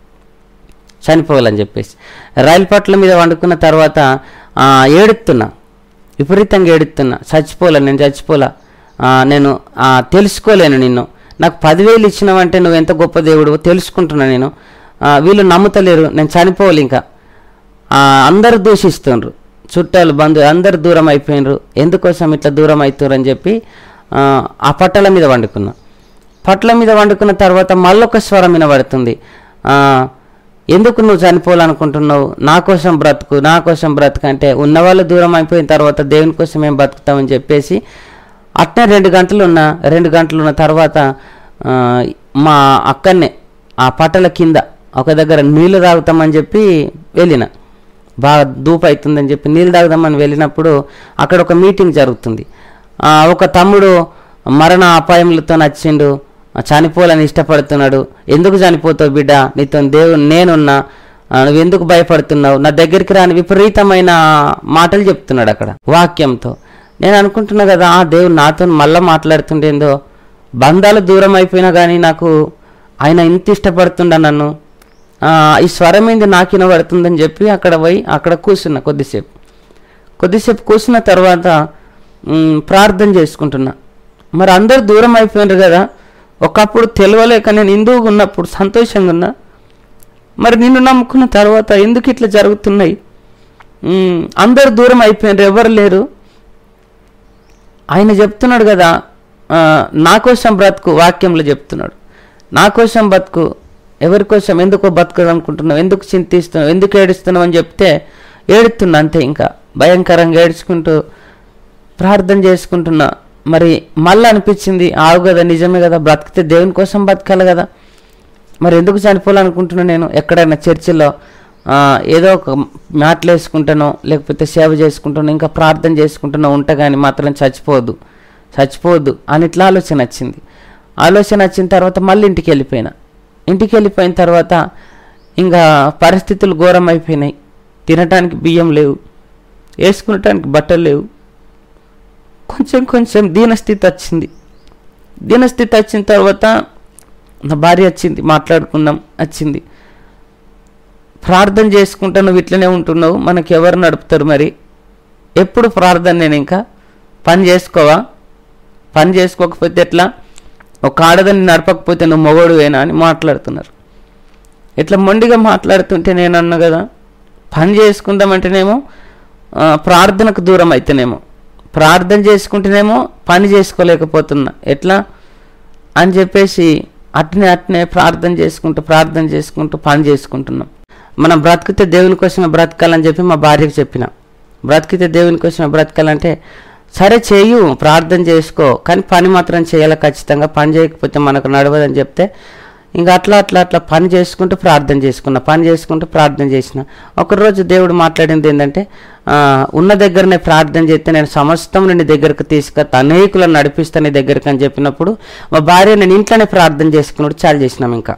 చనిపోవాలని చెప్పేసి. రైలు పట్ల మీద వండుకున్న తర్వాత ఏడుతున్నా, విపరీతంగా ఏడుతున్నా, నేను చచ్చిపోలా, నేను తెలుసుకోలేను నిన్ను, నాకు 10,000 ఇచ్చినావంటే నువ్వు ఎంత గొప్ప దేవుడు తెలుసుకుంటున్నా నేను, వీళ్ళు నమ్ముతలేరు, నేను చనిపోవాలి, ఇంకా అందరూ దూషిస్తుండ్రు, చుట్టాలు బంధువులు అందరు దూరం అయిపోయినరు, ఎందుకోసం ఇట్లా దూరం అవుతారు అని చెప్పి ఆ పట్టల మీద వండుకున్న తర్వాత మళ్ళొక స్వరం వినబడుతుంది, ఎందుకు నువ్వు చనిపోవాలనుకుంటున్నావు, నా కోసం బ్రతుకు అంటే, ఉన్నవాళ్ళు దూరం అయిపోయిన తర్వాత దేవుని కోసం ఏం బతుకుతామని చెప్పేసి అట్నే 2 గంటలు ఉన్న తర్వాత మా అక్కనే ఆ పట్టల కింద ఒక దగ్గర నీళ్లు తాగుతామని చెప్పి వెళ్ళిన, బాగా దూపు అవుతుందని చెప్పి నీళ్ళు తాగుదామని వెళ్ళినప్పుడు అక్కడ ఒక మీటింగ్ జరుగుతుంది. ఒక తమ్ముడు మరణ అపాయములతో నచ్చిండు, చనిపోవాలని ఇష్టపడుతున్నాడు, ఎందుకు చనిపోతావు బిడ్డ, నీతో దేవుడు నేనున్నా, నువ్వు ఎందుకు భయపడుతున్నావు, నా దగ్గరికి రాని విపరీతమైన మాటలు చెప్తున్నాడు అక్కడ వాక్యంతో. నేను అనుకుంటున్నా కదా, దేవుడు నాతో మళ్ళీ మాట్లాడుతుండేందో, బంధాలు దూరం అయిపోయినా కానీ నాకు ఆయన ఇంత ఇష్టపడుతుండ నన్ను, ఈ స్వరం ఏంది నాకు వినబడుతుందని చెప్పి అక్కడ కూర్చున్నా కొద్దిసేపు కూర్చున్న తర్వాత ప్రార్థన చేసుకుంటున్నా. మరి అందరు దూరం అయిపోయినారు కదా, ఒకప్పుడు తెలియలేక నేను హిందువుగా ఉన్నప్పుడు సంతోషంగా ఉన్నా, మరి నిన్ను నమ్ముకున్న తర్వాత ఎందుకు ఇట్లా జరుగుతున్నాయి, అందరు దూరం అయిపోయినారు, ఎవరు లేరు. ఆయన చెప్తున్నాడు కదా, నా కోసం బ్రతుకు, వాక్యంలో చెప్తున్నాడు, నా కోసం బతుకు, ఎవరి కోసం ఎందుకో బతకాలనుకుంటున్నావు, ఎందుకు చింతిస్తున్నావు, ఎందుకు ఏడుస్తున్నావు అని చెప్తే ఏడుతున్నా అంతే, ఇంకా భయంకరంగా ఏడ్చుకుంటూ ప్రార్థన చేసుకుంటున్నా. మరి మళ్ళీ అనిపించింది, ఆవు కదా, నిజమే కదా, బ్రతికితే దేవుని కోసం బతకాలి కదా, మరి ఎందుకు చనిపోవాలనుకుంటున్నా నేను, ఎక్కడైనా చర్చిలో ఏదో ఒక మ్యాట్లు వేసుకుంటానో లేకపోతే సేవ చేసుకుంటానో ఇంకా ప్రార్థన చేసుకుంటానో ఉంటా, కానీ మాత్రం చచ్చిపోవద్దు అని ఇట్లా ఆలోచన వచ్చిన తర్వాత మళ్ళీ ఇంటికి వెళ్ళిపోయిన తర్వాత ఇంకా పరిస్థితులు ఘోరం అయిపోయినాయి, తినటానికి బియ్యం లేవు, వేసుకునటానికి బట్టలు లేవు, కొంచెం దీనస్థితి వచ్చిన తర్వాత నా భార్య వచ్చింది, మాట్లాడుకుందాం వచ్చింది, ప్రార్థన చేసుకుంటా నువ్వు ఇట్లనే ఉంటున్నావు, మనకి ఎవరు నడుపుతారు, మరి ఎప్పుడు ప్రార్థన, నేను ఇంకా పని చేసుకోకపోతే ఎట్లా, ఒక ఆడదాన్ని నడపకపోతే నువ్వు మొగోడువేనా అని మాట్లాడుతున్నారు. ఇట్లా మొండిగా మాట్లాడుతుంటే నేను అన్నా కదా, పని చేసుకుందామంటేనేమో ప్రార్థనకు దూరం అయితేనేమో, ప్రార్థన చేసుకుంటేనేమో పని చేసుకోలేకపోతున్నా, ఎట్లా అని చెప్పేసి అట్నే ప్రార్థన చేసుకుంటూ పని చేసుకుంటున్నాం. మనం బ్రతికితే దేవుని కోసమే బ్రతకాలని చెప్పి మా భార్యకు చెప్పిన, బ్రతికితే దేవుని కోసమే బ్రతకాలంటే సరే చేయు, ప్రార్థన చేసుకో, కానీ పని మాత్రం చేయాలి ఖచ్చితంగా, పని చేయకపోతే మనకు నడవదని చెప్తే ఇంకా అట్లా పని చేసుకుంటూ ప్రార్థన చేసిన. ఒకరోజు దేవుడు మాట్లాడింది ఏంటంటే, ఉన్న దగ్గరనే ప్రార్థన చేస్తే నేను సమస్తం నీ దగ్గరకు తీసుకొస్తా, అనేకులను నడిపిస్తా నీ దగ్గరకు అని చెప్పినప్పుడు మా భార్య నేను ఇంట్లోనే ప్రార్థన చేసుకున్నాడు చాలు చేసినాం. ఇంకా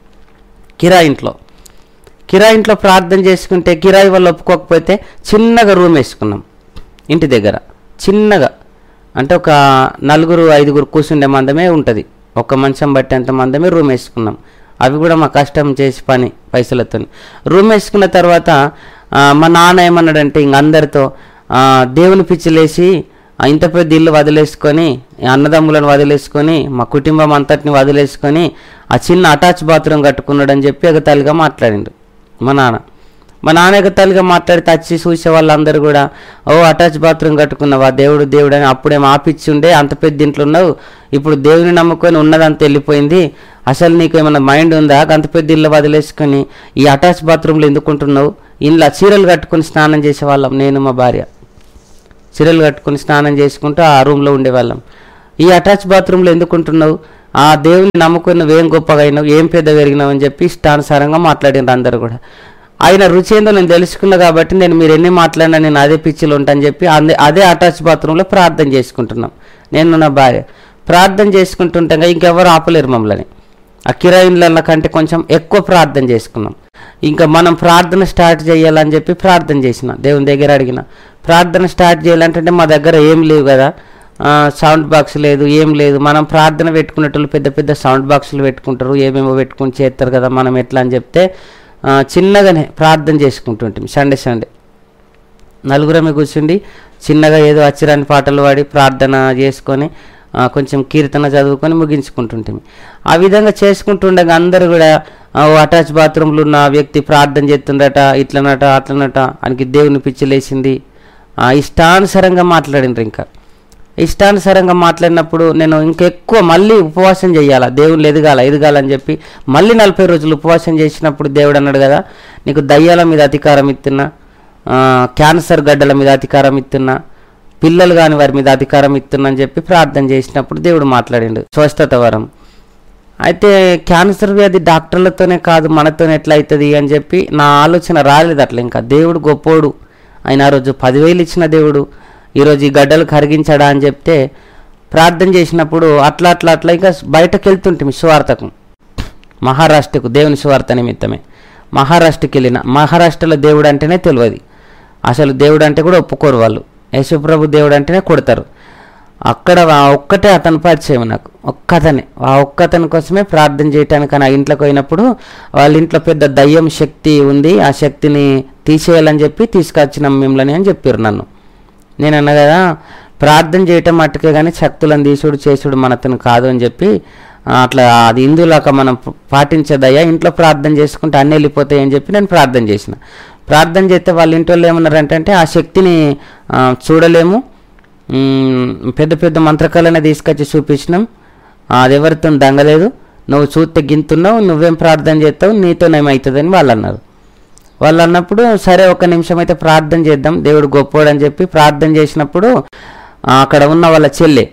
కిరాయి ఇంట్లో ప్రార్థన చేసుకుంటే కిరాయి వాళ్ళు ఒప్పుకోకపోతే చిన్నగా రూమ్ వేసుకున్నాం ఇంటి దగ్గర, చిన్నగా అంటే ఒక 4-5 కూర్చుండే మందమే ఉంటుంది, ఒక మంచం బట్టి అంత మందమే రూమ్ వేసుకున్నాం. అవి కూడా మా కష్టం చేసి పని పైసలతో రూమ్ వేసుకున్న తర్వాత మా నాన్న ఏమన్నాడంటే ఇంక అందరితో దేవుని పిచ్చిలేసి ఇంత పెద్ద ఇల్లు వదిలేసుకొని, అన్నదమ్ములను వదిలేసుకొని, మా కుటుంబం అంతటిని వదిలేసుకొని ఆ చిన్న అటాచ్ బాత్రూమ్ కట్టుకున్నాడు అని చెప్పి ఎగతాళిగా మాట్లాడిండు మా నాన్న. మా నాన్నగతాలుగా మాట్లాడితే వచ్చి చూసే వాళ్ళందరూ కూడా ఓ అటాచ్ బాత్రూమ్ కట్టుకున్నావా దేవుడు దేవుడు అని అప్పుడేమో ఆపిచ్చి ఉండే అంత పెద్ద ఇంట్లో ఉన్నావు, ఇప్పుడు దేవుని నమ్ముకొని ఉన్నదంతా వెళ్ళిపోయింది, అసలు నీకు ఏమైనా మైండ్ ఉందా, అంత పెద్ద ఇల్లు వదిలేసుకొని ఈ అటాచ్ బాత్రూంలో ఎందుకుంటున్నావు, ఇంట్లో చీరలు కట్టుకొని స్నానం చేసేవాళ్ళం నేను మా భార్య, చీరలు కట్టుకొని స్నానం చేసుకుంటూ ఆ రూమ్లో ఉండేవాళ్ళం, ఈ అటాచ్ బాత్రూంలో ఎందుకుంటున్నావు, ఆ దేవుని నమ్ముకొని నువ్వేం గొప్పగా అయినావు, ఏం పెద్ద పెరిగినావు అని చెప్పి ఇష్టానుసారంగా మాట్లాడినారు అందరు కూడా. ఆయన రుచి ఏందో నేను తెలుసుకున్నా కాబట్టి నేను మీరు ఎన్ని మాట్లాడినా నేను అదే పిచ్చిలో ఉంటాను చెప్పి అదే అటాచ్ బాత్రూంలో ప్రార్థన చేసుకుంటున్నాం. నేను నా భార్య ప్రార్థన చేసుకుంటుంటాగా ఇంకెవరు ఆపలేరు మమ్మల్ని. ఆ కిరాయిల కంటే కొంచెం ఎక్కువ ప్రార్థన చేసుకున్నాం. ఇంకా మనం ప్రార్థన స్టార్ట్ చేయాలని చెప్పి ప్రార్థన చేసిన, దేవుని దగ్గర అడిగిన. ప్రార్థన స్టార్ట్ చేయాలంటే మా దగ్గర ఏం లేవు కదా, సౌండ్ బాక్స్ లేదు, ఏం లేదు. మనం ప్రార్థన పెట్టుకునేటోళ్ళు పెద్ద పెద్ద సౌండ్ బాక్సులు పెట్టుకుంటారు, ఏమేమో పెట్టుకుని చేస్తారు కదా, మనం ఎట్లా అని చెప్తే చిన్నగానే ప్రార్థన చేసుకుంటుంటాం. సండే నలుగురమే కూర్చుండి చిన్నగా ఏదో అచ్చిరాని పాటలు పాడి ప్రార్థన చేసుకొని కొంచెం కీర్తన చదువుకొని ముగించుకుంటుంటాం. ఆ విధంగా చేసుకుంటుండగా అందరూ కూడా అటాచ్ బాత్రూంలో ఉన్న వ్యక్తి ప్రార్థన చేస్తుండట, ఇట్లనట అట్లనట, ఆయనకి దేవుని పిచ్చిలేసింది, ఇష్టానుసారంగా మాట్లాడినారు. ఇంకా ఇష్టానుసారంగా మాట్లాడినప్పుడు నేను ఇంకెక్కువ మళ్ళీ ఉపవాసం చేయాలా, దేవుళ్ళు ఎదగాలని చెప్పి మళ్ళీ 40 రోజులు ఉపవాసం చేసినప్పుడు దేవుడు అన్నాడు కదా, నీకు దయ్యాల మీద అధికారం ఇస్తున్నా, క్యాన్సర్ గడ్డల మీద అధికారం ఇస్తున్నా, పిల్లలు కాని వారి మీద అధికారం ఇస్తున్నా అని చెప్పి ప్రార్థన చేసినప్పుడు దేవుడు మాట్లాడిండు స్వస్థత వరం. అయితే క్యాన్సర్ వ్యాధి డాక్టర్లతోనే కాదు మనతోనే ఎట్లా అవుతుంది అని చెప్పి నా ఆలోచన రాలేదు అట్లా. ఇంకా దేవుడు గొప్పోడు, ఆయన ఆ రోజు 10,000 ఇచ్చిన దేవుడు ఈరోజు ఈ గడ్డలు కరిగించాడా అని చెప్తే ప్రార్థన చేసినప్పుడు అట్లా ఇంకా బయటకు వెళ్తుంటే సువార్తకు, మహారాష్ట్రకు దేవుని సువార్త నిమిత్తమే మహారాష్ట్రకి వెళ్ళిన. మహారాష్ట్రలో దేవుడు అంటేనే తెలియదు, అసలు దేవుడు అంటే కూడా ఒప్పుకోరు వాళ్ళు, యేసుప్రభు దేవుడు అంటేనే కొడతారు. అక్కడ ఒక్కటే అతని పరిచయం నాకు, ఒక్కతని కోసమే ప్రార్థన చేయటానికి ఆ ఇంట్లోకి పోయినప్పుడు వాళ్ళ ఇంట్లో పెద్ద దయ్యం శక్తి ఉంది, ఆ శక్తిని తీసేయాలని చెప్పి తీసుకొచ్చినాం మిమ్మల్ని అని చెప్పారు నన్ను. నేను అన్నా కదా ప్రార్థన చేయటం మట్టుకే కానీ శక్తులను తీసుడు చేసుడు మనతను కాదు అని చెప్పి, అట్లా అది హిందువులాగా మనం పాటించదయ్యా, ఇంట్లో ప్రార్థన చేసుకుంటే అన్నీ వెళ్ళిపోతాయి అని చెప్పి నేను ప్రార్థన చేసిన. ప్రార్థన చేస్తే వాళ్ళ ఇంట్లో ఏమన్నారంటే ఆ శక్తిని చూడలేము, పెద్ద పెద్ద మంత్రకాలనే తీసుకొచ్చి చూపించినాం, అది ఎవరితో దంగలేదు, నువ్వు చూస్తే గింతున్నావు, నువ్వేం ప్రార్థన చేస్తావు, నీతోనేమవుతుందని వాళ్ళు అన్నారు. వాళ్ళు అన్నప్పుడు సరే 1 నిమిషం అయితే ప్రార్థన చేద్దాం, దేవుడు గొప్పోడు అని చెప్పి ప్రార్థన చేసినప్పుడు అక్కడ ఉన్న వాళ్ళ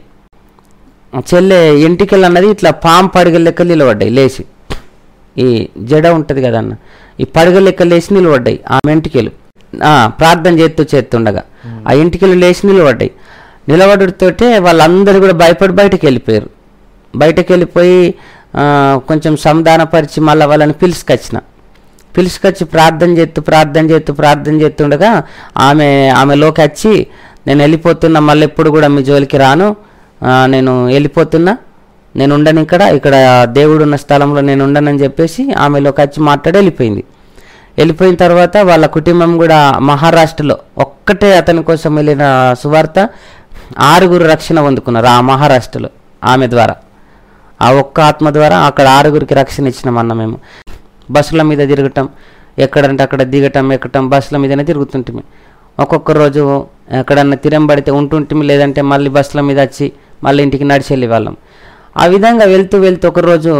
చెల్లె ఎంటికలు అన్నది ఇట్లా పాము పడిగల లెక్కలు నిలబడ్డాయి లేచి, ఈ జడ ఉంటుంది కదా అన్న, ఈ పడిగల లెక్కలు లేచి నిలబడ్డాయి ఆమె ఎంటికలు. ప్రార్థన చేస్తుండగా ఆ ఎంటికలు లేచి నిలబడుతోటే వాళ్ళందరూ కూడా భయపడి బయటకు వెళ్ళిపోయి కొంచెం సమాధానపరిచి మళ్ళీ వాళ్ళని పిలుచుకొచ్చి ప్రార్థన చేస్తుండగా ఆమెలోకి వచ్చి నేను వెళ్ళిపోతున్నా, మళ్ళీ ఎప్పుడు కూడా మీ జోలికి రాను, నేను వెళ్ళిపోతున్నా, నేను ఉండను ఇక్కడ దేవుడు ఉన్న స్థలంలో నేను ఉండనని చెప్పేసి ఆమెలోకి వచ్చి మాట్లాడి వెళ్ళిపోయిన తర్వాత వాళ్ళ కుటుంబం కూడా మహారాష్ట్రలో ఒక్కటే అతని కోసం వెళ్ళిన సువార్త 6 రక్షణ పొందుకున్నారు ఆ మహారాష్ట్రలో ఆమె ద్వారా, ఆ ఒక్క ఆత్మ ద్వారా అక్కడ 6 రక్షణ ఇచ్చినామన్న. మేము బస్సుల మీద తిరగటం, ఎక్కడంటే అక్కడ దిగటం ఎక్కటం, బస్సుల మీదనే తిరుగుతుంటిమి. ఒక్కొక్క రోజు ఎక్కడన్నా తిరంబడితే ఉంటుంటిమి, లేదంటే మళ్ళీ బస్సుల మీద వచ్చి మళ్ళీ ఇంటికి నడిచి వెళ్ళే వాళ్ళం. ఆ విధంగా వెళ్తూ ఒకరోజు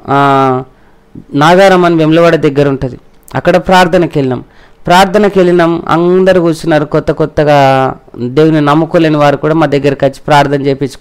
నాగారం అని వెమ్లవాడ దగ్గర ఉంటుంది, అక్కడ ప్రార్థనకి వెళ్ళినాం. అందరు కూర్చున్నారు, కొత్తగా దేవుని నమ్ముకోలేని వారు కూడా మా దగ్గరికి వచ్చి ప్రార్థన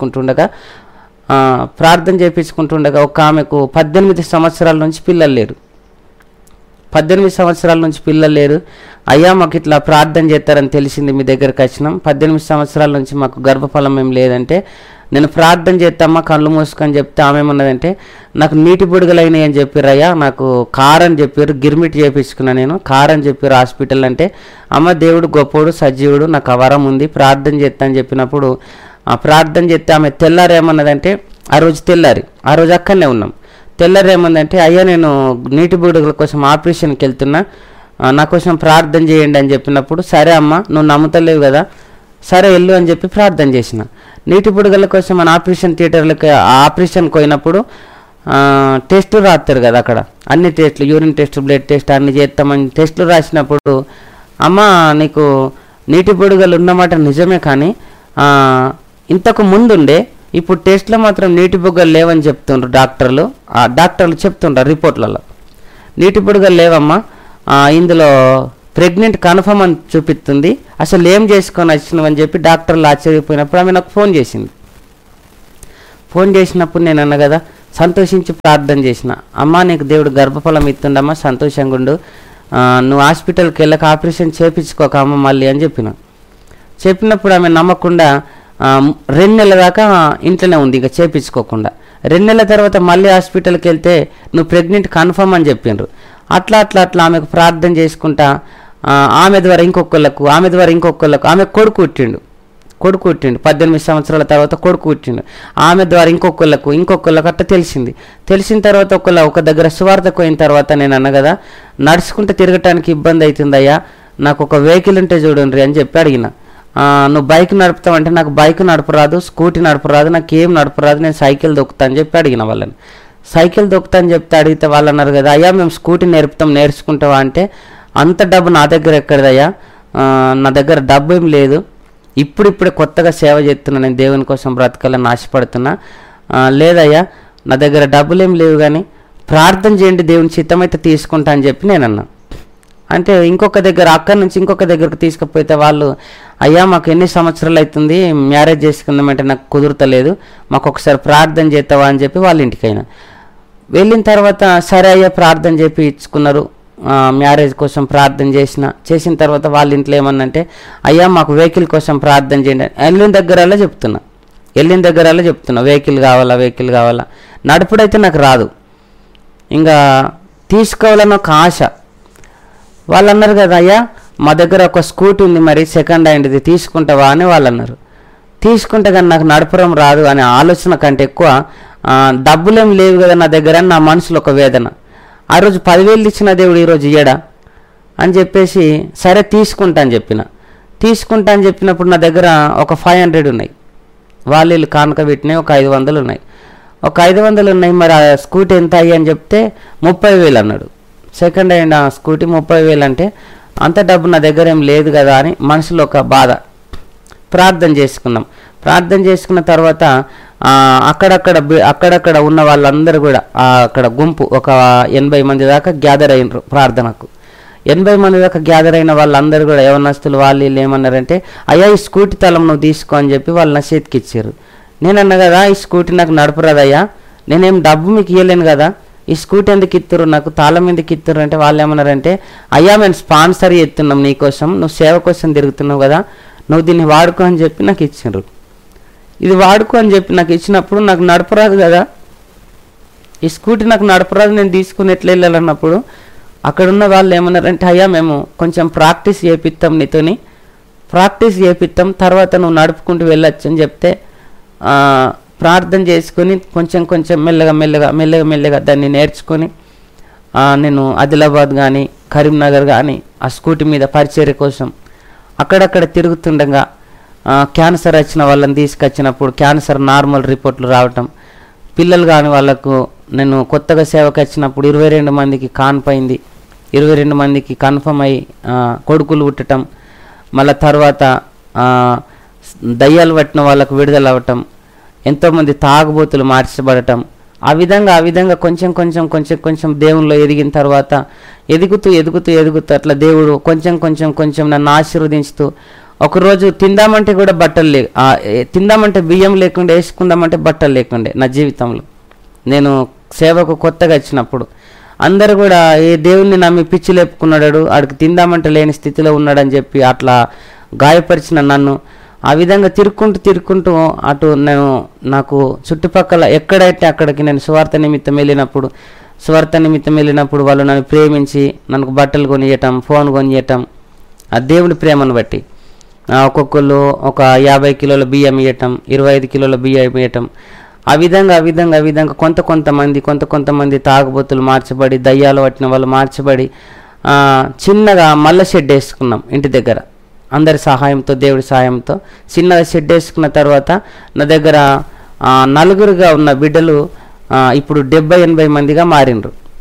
చేయించుకుంటుండగా ఒక ఆమెకు 18 సంవత్సరాల నుంచి పిల్లలు లేరు. 18 సంవత్సరాల నుంచి పిల్లలు లేరు. అయ్యా మాకు ఇట్లా ప్రార్థన చేస్తారని తెలిసింది, మీ దగ్గరికి వచ్చినాం. 18 సంవత్సరాల నుంచి మాకు గర్భఫలం ఏం లేదంటే, నేను ప్రార్థన చేస్తామ్మా కళ్ళు మూసుకొని చెప్తే ఆమె ఏమన్నదంటే, నాకు నీటి బుడగలైనాయి అని చెప్పారు అయ్యా, నాకు కారని చెప్పారు, గిర్మిట్ చేయించుకున్నా, నేను కారని చెప్పారు హాస్పిటల్ అంటే, అమ్మ దేవుడు గొప్పోడు సజీవుడు, నాకు ఆ వరం ఉంది, ప్రార్థన చేస్తా అని చెప్పినప్పుడు ఆ ప్రార్థన చేస్తే ఆమె తెల్లారు ఏమన్నదంటే, ఆ రోజు అక్కడనే ఉన్నాం. తెల్లారు ఏమందంటే, అయ్యా నేను నీటి బుడగల కోసం ఆపరేషన్కి వెళ్తున్నా, నా కోసం ప్రార్థన చేయండి అని చెప్పినప్పుడు, సరే అమ్మ నువ్వు నమ్ముతలేవు కదా, సరే వెళ్ళు అని చెప్పి ప్రార్థన చేసిన. నీటి బుడగల కోసం మన ఆపరేషన్ థియేటర్లకి ఆపరేషన్కి పోయినప్పుడు టెస్ట్ రాస్తారు కదా, అక్కడ అన్ని టెస్టులు, యూరిన్ టెస్ట్, బ్లడ్ టెస్ట్ అన్ని చేస్తామని టెస్టులు రాసినప్పుడు, అమ్మ నీకు నీటి బుడగలు ఉన్నమాట నిజమే, కానీ ఇంతకు ముందుండే ఇప్పుడు టెస్ట్లో మాత్రం నీటి బుగ్గలు లేవని చెప్తుండ్రు డాక్టర్లు. డాక్టర్లు చెప్తుండ్రు రిపోర్ట్లలో నీటి బుడగలు లేవమ్మా, ఇందులో ప్రెగ్నెంట్ కన్ఫర్మ్ అని చూపిస్తుంది, అసలు ఏం చేసుకొని వచ్చినావని చెప్పి డాక్టర్లు ఆశ్చర్యపోయినప్పుడు ఆమె నాకు ఫోన్ చేసింది. ఫోన్ చేసినప్పుడు నేను అన్నా కదా, సంతోషించి ప్రార్థన చేసిన, అమ్మ నీకు దేవుడు గర్భఫలం ఇస్తుండమ్మా, సంతోషంగా ఉండు, నువ్వు హాస్పిటల్కి వెళ్ళక ఆపరేషన్ చేయించుకోక అమ్మ మళ్ళీ అని చెప్పినప్పుడు ఆమె నమ్మకుండా 2 నెలల దాకా ఇంట్లోనే ఉంది, ఇక చేయించుకోకుండా. 2 నెలల తర్వాత మళ్ళీ హాస్పిటల్కి వెళ్తే నువ్వు ప్రెగ్నెంట్ కన్ఫర్మ్ అని చెప్పిండ్రు. అట్లా ఆమెకు ప్రార్థన చేసుకుంటా ఆమె ద్వారా ఇంకొకళ్ళకు ఆమె కొడుకు పుట్టిండు 18 సంవత్సరాల తర్వాత కొడుకు పుట్టిండు. ఆమె ద్వారా ఇంకొకళ్ళకు అట్లా తెలిసిన తర్వాత ఒక దగ్గర సువార్తకు పోయిన తర్వాత నేను అన్న కదా, నడుచుకుంటూ తిరగటానికి ఇబ్బంది అవుతుందయ్యా, నాకు ఒక వెహికల్ ఉంటే చూడండి అని చెప్పి అడిగిన. నువ్వు బైక్ నడుపుతావంటే నాకు బైక్ నడపరాదు, స్కూటీ నడపరాదు, నాకు ఏం నడపరాదు, నేను సైకిల్ దొక్కుతా అని చెప్పి అడిగిన వాళ్ళని. సైకిల్ దొక్కుతా అని చెప్తే అడిగితే వాళ్ళు అన్నారు కదా, అయ్యా మేము స్కూటీ నేర్చుకుంటావా అంటే, అంత డబ్బు నా దగ్గర ఎక్కడదయ్యా, నా దగ్గర డబ్బు ఏం లేదు, ఇప్పుడిప్పుడే కొత్తగా సేవ చేస్తున్నా, నేను దేవుని కోసం బ్రతకాలని ఆశపడుతున్నా, లేదయ్యా నా దగ్గర డబ్బులు ఏం లేవు, కానీ ప్రార్థన చేయండి దేవుని చిత్తమైతే తీసుకుంటా అని చెప్పి నేను అన్నా. అంటే అక్కడి నుంచి ఇంకొక దగ్గరకు తీసుకుపోతే వాళ్ళు, అయ్యా మాకు ఎన్ని సంవత్సరాలు అవుతుంది మ్యారేజ్ చేసుకుందామంటే నాకు కుదురుతలేదు, మాకు ఒకసారి ప్రార్థన చేస్తావా అని చెప్పి వాళ్ళ ఇంటికైనా వెళ్ళిన తర్వాత, సరే అయ్యా ప్రార్థన చేపి ఇచ్చుకున్నారు. మ్యారేజ్ కోసం ప్రార్థన చేసిన తర్వాత వాళ్ళ ఇంట్లో ఏమన్నంటే, అయ్యా మాకు వెహికల్ కోసం ప్రార్థన చేయండి. వెళ్ళిన దగ్గరలా చెప్తున్నా వెహికల్ కావాలా. నడుపుడైతే నాకు రాదు, ఇంకా తీసుకోవాలని ఒక ఆశ. వాళ్ళు అన్నారు కదా, అయ్యా మా దగ్గర ఒక స్కూటీ ఉంది, మరి సెకండ్ హ్యాండ్ది తీసుకుంటావా అని వాళ్ళు అన్నారు. తీసుకుంటే కానీ నాకు నడపడం రాదు అనే ఆలోచన కంటే ఎక్కువ, డబ్బులేం లేవు కదా నా దగ్గర అని నా మనసులో ఒక వేదన. ఆ రోజు 10,000 ఇచ్చిన దేవుడు ఈరోజు ఇయ్యడా అని చెప్పేసి, సరే తీసుకుంటా అని చెప్పినప్పుడు నా దగ్గర ఒక 500 ఉన్నాయి, వాళ్ళు కానుక పెట్టినాయి, ఒక 500 ఉన్నాయి. మరి ఆ స్కూటీ ఎంత అయ్యి అని చెప్తే 30,000 అన్నాడు. సెకండ్ హ్యాండ్ స్కూటీ 30,000 అంటే అంత డబ్బు నా దగ్గర ఏం లేదు కదా అని మనసులో ఒక బాధ. ప్రార్థన చేసుకున్న తర్వాత అక్కడక్కడ ఉన్న వాళ్ళందరూ కూడా అక్కడ గుంపు ఒక 80 మంది దాకా గ్యాదర్ అయినరు ప్రార్థనకు. 80 మంది దాకా గ్యాదర్ అయిన వాళ్ళందరూ కూడా యవనస్తులు వాళ్ళు ఏమన్నారంటే, అయ్యా ఈ స్కూటీ తలం నువ్వు తీసుకో అని చెప్పి వాళ్ళు నా చేతికి ఇచ్చారు. నేనన్నా కదా, ఈ స్కూటీ నాకు నడపరాదయ్యా, నేనేం డబ్బు మీకు ఇవ్వలేను కదా, ఈ స్కూటీ ఎందుకు ఇస్తురు, నాకు తాళం ఎందుకు ఇస్తురు అంటే వాళ్ళు ఏమన్నారంటే, అయ్యా మేము స్పాన్సర్ చేస్తున్నాం నీకోసం, నువ్వు సేవ కోసం తిరుగుతున్నావు కదా, నువ్వు దీన్ని వాడుకో అని చెప్పి నాకు ఇచ్చిండ్రు. ఇది వాడుకో అని చెప్పి నాకు ఇచ్చినప్పుడు నాకు నడపరాదు కదా, ఈ స్కూటీ నాకు నడపరాదు, నేను తీసుకుని ఎట్లా వెళ్ళాలన్నప్పుడు అక్కడున్న వాళ్ళు ఏమన్నారంటే, అయ్యా మేము కొంచెం ప్రాక్టీస్ చేపిస్తాం తర్వాత నువ్వు నడుపుకుంటూ వెళ్ళొచ్చు అని చెప్తే, ప్రార్థన చేసుకొని కొంచెం మెల్లగా దాన్ని నేర్చుకొని నేను ఆదిలాబాద్ కానీ కరీంనగర్ కానీ ఆ స్కూటీ మీద పరిచర్య కోసం అక్కడక్కడ తిరుగుతుండగా క్యాన్సర్ వచ్చిన వాళ్ళని తీసుకొచ్చినప్పుడు క్యాన్సర్ నార్మల్ రిపోర్ట్లు రావటం, పిల్లలు కాని వాళ్ళకు నేను కొత్తగా సేవకు వచ్చినప్పుడు 22 మందికి కాన్పైంది, 22 మందికి కన్ఫర్మ్ అయ్యి కొడుకులు పుట్టడం, మళ్ళీ తర్వాత దయ్యాలు పట్టిన వాళ్ళకు విడుదల అవ్వటం, ఎంతోమంది తాగుబోతులు మార్చబడటం, ఆ విధంగా కొంచెం దేవునిలో ఎదిగిన తర్వాత ఎదుగుతూ అట్లా దేవుడు కొంచెం నన్ను ఆశీర్వదించుతూ, ఒకరోజు తిందామంటే కూడా తిందామంటే బియ్యం లేకుండా, వేసుకుందామంటే బట్టలు లేకుండే నా జీవితంలో. నేను సేవకు కొత్తగా వచ్చినప్పుడు అందరూ కూడా ఏ దేవుణ్ణి నమ్మి పిచ్చి లేపుకున్నాడు, ఆడికి తిందామంటే లేని స్థితిలో ఉన్నాడని చెప్పి అట్లా గాయపరిచిన నన్ను ఆ విధంగా తిరుక్కుంటూ అటు నాకు చుట్టుపక్కల ఎక్కడైతే అక్కడికి నేను సువార్త నిమిత్తం వెళ్ళినప్పుడు వాళ్ళు నన్ను ప్రేమించి నాకు బట్టలు కొనియటం, ఫోన్ కొనియటం, ఆ దేవుని ప్రేమను బట్టి ఒక్కొక్కళ్ళు ఒక 50 కిలోల బియ్యం ఇవ్వటం, 25 కిలోల బియ్యం ఇవ్వటం, ఆ విధంగా కొంతమంది తాగుబోతులు మార్చబడి, దయ్యాలు పట్టిన వాళ్ళు మార్చబడి చిన్నగా మల్ల షెడ్ వేసుకున్నాం ఇంటి దగ్గర అందరి సహాయంతో, దేవుడి సహాయంతో చిన్నగా షెడ్ వేసుకున్న తర్వాత నా దగ్గర 4 ఉన్న బిడ్డలు ఇప్పుడు 70-80 మందిగా మారినరు.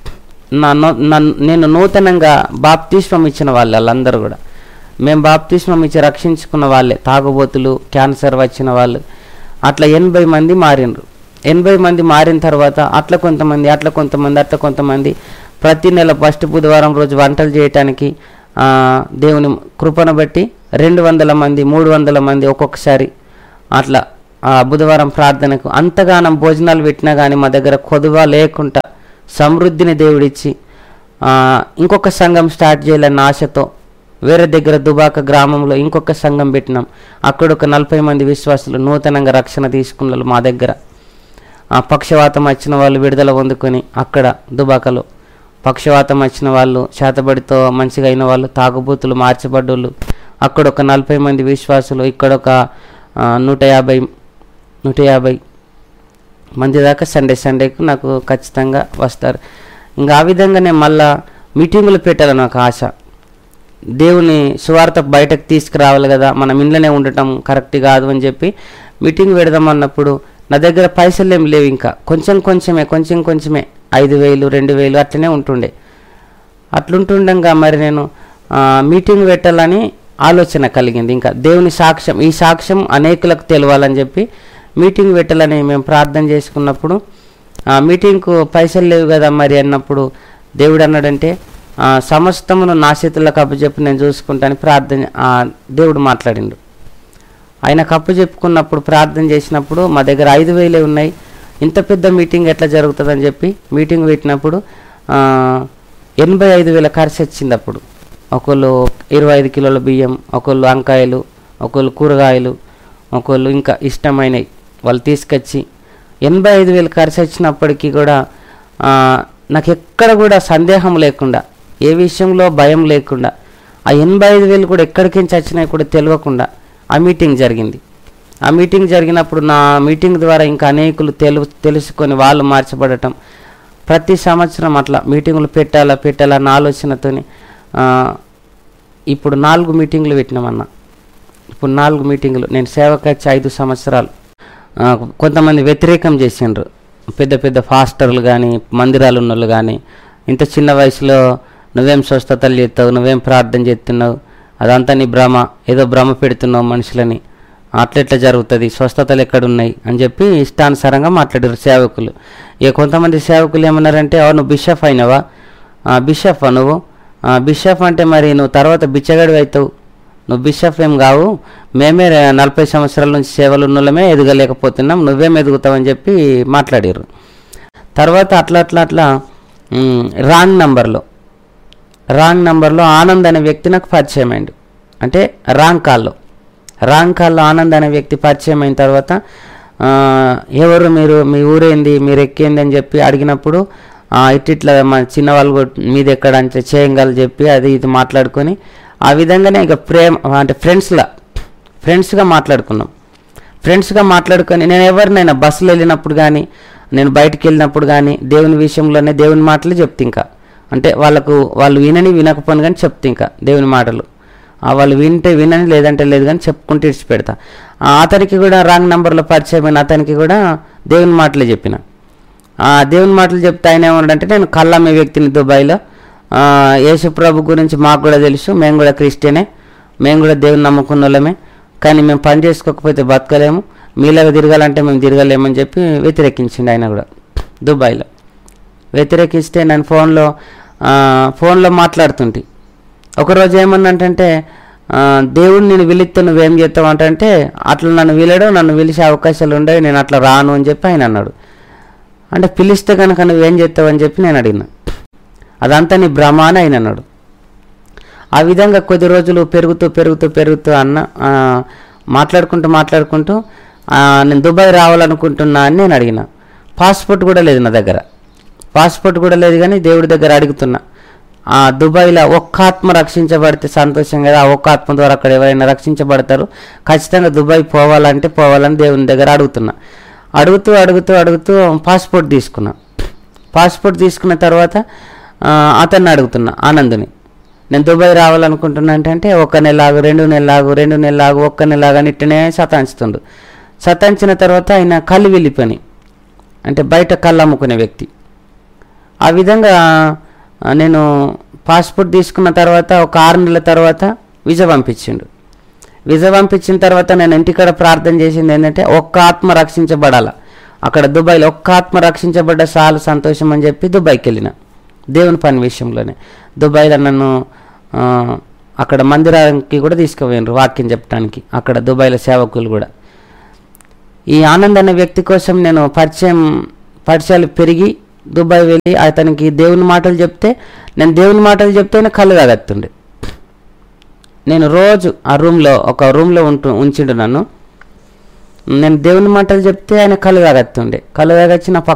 నేను నూతనంగా బాప్తిస్మం ఇచ్చిన వాళ్ళందరూ కూడా, మేము బాప్తిస్మం ఇచ్చి రక్షించుకున్న వాళ్ళే, తాగుబోతులు, క్యాన్సర్ వచ్చిన వాళ్ళు, అట్లా 80 మంది మారినరు. 80 మంది మారిన తర్వాత అట్లా కొంతమంది ప్రతి నెల ఫస్ట్ బుధవారం రోజు వంటలు చేయటానికి దేవుని కృపను బట్టి 200 మంది 300 మంది ఒక్కొక్కసారి అట్లా బుధవారం ప్రార్థనకు అంతగానం భోజనాలు పెట్టినా కానీ మా దగ్గర కొదువ లేకుండా సమృద్ధిని దేవుడిచ్చి ఇంకొక సంఘం స్టార్ట్ చేయాలన్న ఆశతో వేరే దగ్గర దుబాక గ్రామంలో ఇంకొక సంఘం పెట్టినాం. అక్కడ ఒక 40 మంది విశ్వాసులు నూతనంగా రక్షణ తీసుకున్నారు. మా దగ్గర పక్షవాతం వచ్చిన వాళ్ళు విడుదల పొందుకొని, అక్కడ దుబాకలో పక్షవాతం వచ్చిన వాళ్ళు, చేతబడితో మంచిగా అయిన వాళ్ళు, తాగుబోతులు, మార్చబడ్డోళ్ళు, అక్కడ ఒక 40 మంది విశ్వాసులు, ఇక్కడ ఒక 150 మంది దాకా సండేకు నాకు ఖచ్చితంగా వస్తారు. ఇంకా ఆ విధంగానే మళ్ళా మీటింగులు పెట్టాలని నాకు ఆశ. దేవుని సువార్త బయటకు తీసుకురావాలి కదా, మనం ఇంట్లోనే ఉండటం కరెక్ట్ కాదు అని చెప్పి మీటింగ్ పెడదామన్నప్పుడు నా దగ్గర పైసలు ఏం లేవు. ఇంకా కొంచెమే 5,000 2,000 అట్లనే ఉంటుండే. అట్లుంటుండగా మరి నేను మీటింగ్ పెట్టాలని ఆలోచన కలిగింది. ఇంకా దేవుని సాక్ష్యం, ఈ సాక్ష్యం అనేకులకు తెలవాలని చెప్పి మీటింగ్ పెట్టాలని మేము ప్రార్థన చేసుకున్నప్పుడు మీటింగ్కు పైసలు లేవు కదా మరి అన్నప్పుడు దేవుడు అన్నాడంటే సమస్తమును నా చేతులకు అప్పచెప్పి నేను చూసుకుంటాను ప్రార్థన దేవుడు మాట్లాడిండు. ఆయన కప్పు చెప్పుకున్నప్పుడు ప్రార్థన చేసినప్పుడు మా దగ్గర 5,000 ఉన్నాయి. ఇంత పెద్ద మీటింగ్ ఎట్లా జరుగుతుందని చెప్పి మీటింగ్ పెట్టినప్పుడు 85,000 ఖర్చు వచ్చింది. అప్పుడు ఒకళ్ళు 25 కిలోల బియ్యం, ఒకళ్ళు వంకాయలు, ఒకళ్ళు కూరగాయలు, ఒకళ్ళు ఇంకా ఇష్టమైనవి వాళ్ళు తీసుకొచ్చి 85,000 ఖర్చు వచ్చినప్పటికీ కూడా నాకు ఎక్కడ కూడా సందేహం లేకుండా, ఏ విషయంలో భయం లేకుండా, ఆ 85,000 కూడా ఎక్కడికించి వచ్చినాయి కూడా తెలియకుండా ఆ మీటింగ్ జరిగింది. ఆ మీటింగ్ జరిగినప్పుడు నా మీటింగ్ ద్వారా ఇంకా అనేకులు తెలుసుకొని వాళ్ళు మార్చబడటం, ప్రతి సంవత్సరం అట్లా మీటింగులు పెట్టాలన్న ఆలోచనతోని ఇప్పుడు 4 మీటింగులు పెట్టినామన్నా. ఇప్పుడు 4 మీటింగులు. నేను సేవకు వచ్చి 5 సంవత్సరాలు. కొంతమంది వ్యతిరేకం చేసిండ్రు, పెద్ద ఫాస్టర్లు కానీ మందిరాలు ఉన్నోళ్ళు కానీ, ఇంత చిన్న వయసులో నువ్వేం స్వస్థతలు చేస్తావు, నువ్వేం ప్రార్థన చేస్తున్నావు, అదంతా నీ భ్రమ, ఏదో భ్రమ పెడుతున్నావు మనుషులని, అట్లెట్లా జరుగుతుంది, స్వస్థతలు ఎక్కడున్నాయి అని చెప్పి ఇష్టానుసారంగా మాట్లాడారు సేవకులు. ఇక కొంతమంది సేవకులు ఏమన్నారంటే, నువ్వు బిషప్ అయినావా, బిషప్ నువ్వు బిషప్ అంటే మరి నువ్వు తర్వాత బిచ్చగాడివి అవుతావు, నువ్వు బిషప్ ఏం కావు, మేమే 40 సంవత్సరాల నుంచి సేవలు ఉన్నోళ్ళమే ఎదగలేకపోతున్నాం, నువ్వేం ఎదుగుతావని చెప్పి మాట్లాడారు. తర్వాత అట్లా రాంగ్ నంబర్లో ఆనంద్ అనే వ్యక్తి నాకు పరిచయం అయింది. అంటే రాంగ్ కాల్లో ఆనంద్ అనే వ్యక్తి పరిచయం అయిన తర్వాత ఎవరు మీరు, మీ ఊరేంది, మీరు ఎక్కేంది అని చెప్పి అడిగినప్పుడు ఇట్లా మా చిన్నవాళ్ళు మీది ఎక్కడ అంటే చేయంగాలు చెప్పి అది ఇది మాట్లాడుకొని ఆ విధంగానే ఇక అంటే ఫ్రెండ్స్గా మాట్లాడుకొని నేను ఎవరినైనా బస్సులో వెళ్ళినప్పుడు కానీ, నేను బయటికి వెళ్ళినప్పుడు కానీ దేవుని విషయంలోనే దేవుని మాటలు చెప్తే, ఇంకా అంటే వాళ్ళు వినకపోను కానీ చెప్తే, ఇంకా దేవుని మాటలు వాళ్ళు వినని లేదంటే లేదు కానీ చెప్పుకుంటూ ఇడిచిపెడతా. అతనికి కూడా రాంగ్ నంబర్లో పరిచయమైన అతనికి కూడా దేవుని మాటలే చెప్పిన. దేవుని మాటలు చెప్తే ఆయన ఏమన్నాడంటే, నేను కళ్ళమ్మే వ్యక్తిని దుబాయ్లో, యేసు ప్రభు గురించి మాకు కూడా తెలుసు, మేము కూడా క్రిస్టియనే, మేము కూడా దేవుని నమ్ముకున్న వాళ్ళమే, కానీ మేము పని చేసుకోకపోతే బతకలేము, మీలాగా తిరగాలంటే మేము తిరగలేమని చెప్పి వ్యతిరేకించిండు. ఆయన కూడా దుబాయ్లో వ్యతిరేకిస్తే నేను ఫోన్లో మాట్లాడుతుంటే ఒకరోజు ఏమన్నంటే, దేవుడు నేను పిలిస్తే నువ్వేం చేస్తావు అంటే, అట్లా నన్ను పిలిచే అవకాశాలు ఉండవు, నేను అట్లా రాను అని చెప్పి ఆయన అన్నాడు. అంటే పిలిస్తే కనుక నువ్వేం చేస్తావు అని చెప్పి నేను అడిగిన. అదంతా నీ భ్రమ అని ఆయన అన్నాడు. ఆ విధంగా కొద్ది రోజులు పెరుగుతూ అన్న మాట్లాడుకుంటూ నేను దుబాయ్ రావాలనుకుంటున్నా అని నేను అడిగిన. పాస్పోర్ట్ కూడా లేదు నా దగ్గర, కానీ దేవుడి దగ్గర అడుగుతున్నా. దుబాయ్లో ఒక్క ఆత్మ రక్షించబడితే సంతోషం కదా, ఆ ఒక్క ఆత్మ ద్వారా అక్కడ ఎవరైనా రక్షించబడతారు, ఖచ్చితంగా దుబాయ్ పోవాలని దేవుని దగ్గర అడుగుతూ పాస్పోర్ట్ తీసుకున్న తర్వాత అతన్ని అడుగుతున్నా, ఆనందుని, నేను దుబాయ్ రావాలనుకుంటున్నా అంటే 1 నెల ఆగు, 2 నెలలు ఆగు, 1 నెల ఆగు అని ఇట్టనే సతాయించిన తర్వాత ఆయన కళ్ళు వెళ్ళిపోయి, అంటే బయట కళ్ళు అమ్ముకునే వ్యక్తి. ఆ విధంగా నేను పాస్పోర్ట్ తీసుకున్న తర్వాత ఒక 6 నెలల తర్వాత వీసా పంపించిండు. వీసా పంపించిన తర్వాత నేను ఇంటికాడ ప్రార్థన చేసింది ఏంటంటే ఒక్క ఆత్మ రక్షించబడాల అక్కడ దుబాయ్లో, ఒక్క ఆత్మ రక్షించబడ్డ చాలా సంతోషం అని చెప్పి దుబాయ్కి వెళ్ళిన. దేవుని పని విషయంలోనే దుబాయ్లో నన్ను అక్కడ మందిరానికి కూడా తీసుకుపోయినారు వాక్యం చెప్పడానికి, అక్కడ దుబాయ్లో సేవకులు కూడా. ఈ ఆనంద్ అనే వ్యక్తి కోసం నేను పరిచయాలు పెరిగి దుబాయ్ వెళ్ళి అతనికి దేవుని మాటలు చెప్తే, నేను దేవుని మాటలు చెప్తేనే కళ్ళు తాగత్తుండే. నేను రోజు ఆ ఒక రూమ్లో ఉంచిండు నన్ను. నేను దేవుని మాటలు చెప్తే ఆయన కళ్ళు తాగత్తుండే. కళ్ళు తాగొచ్చి నా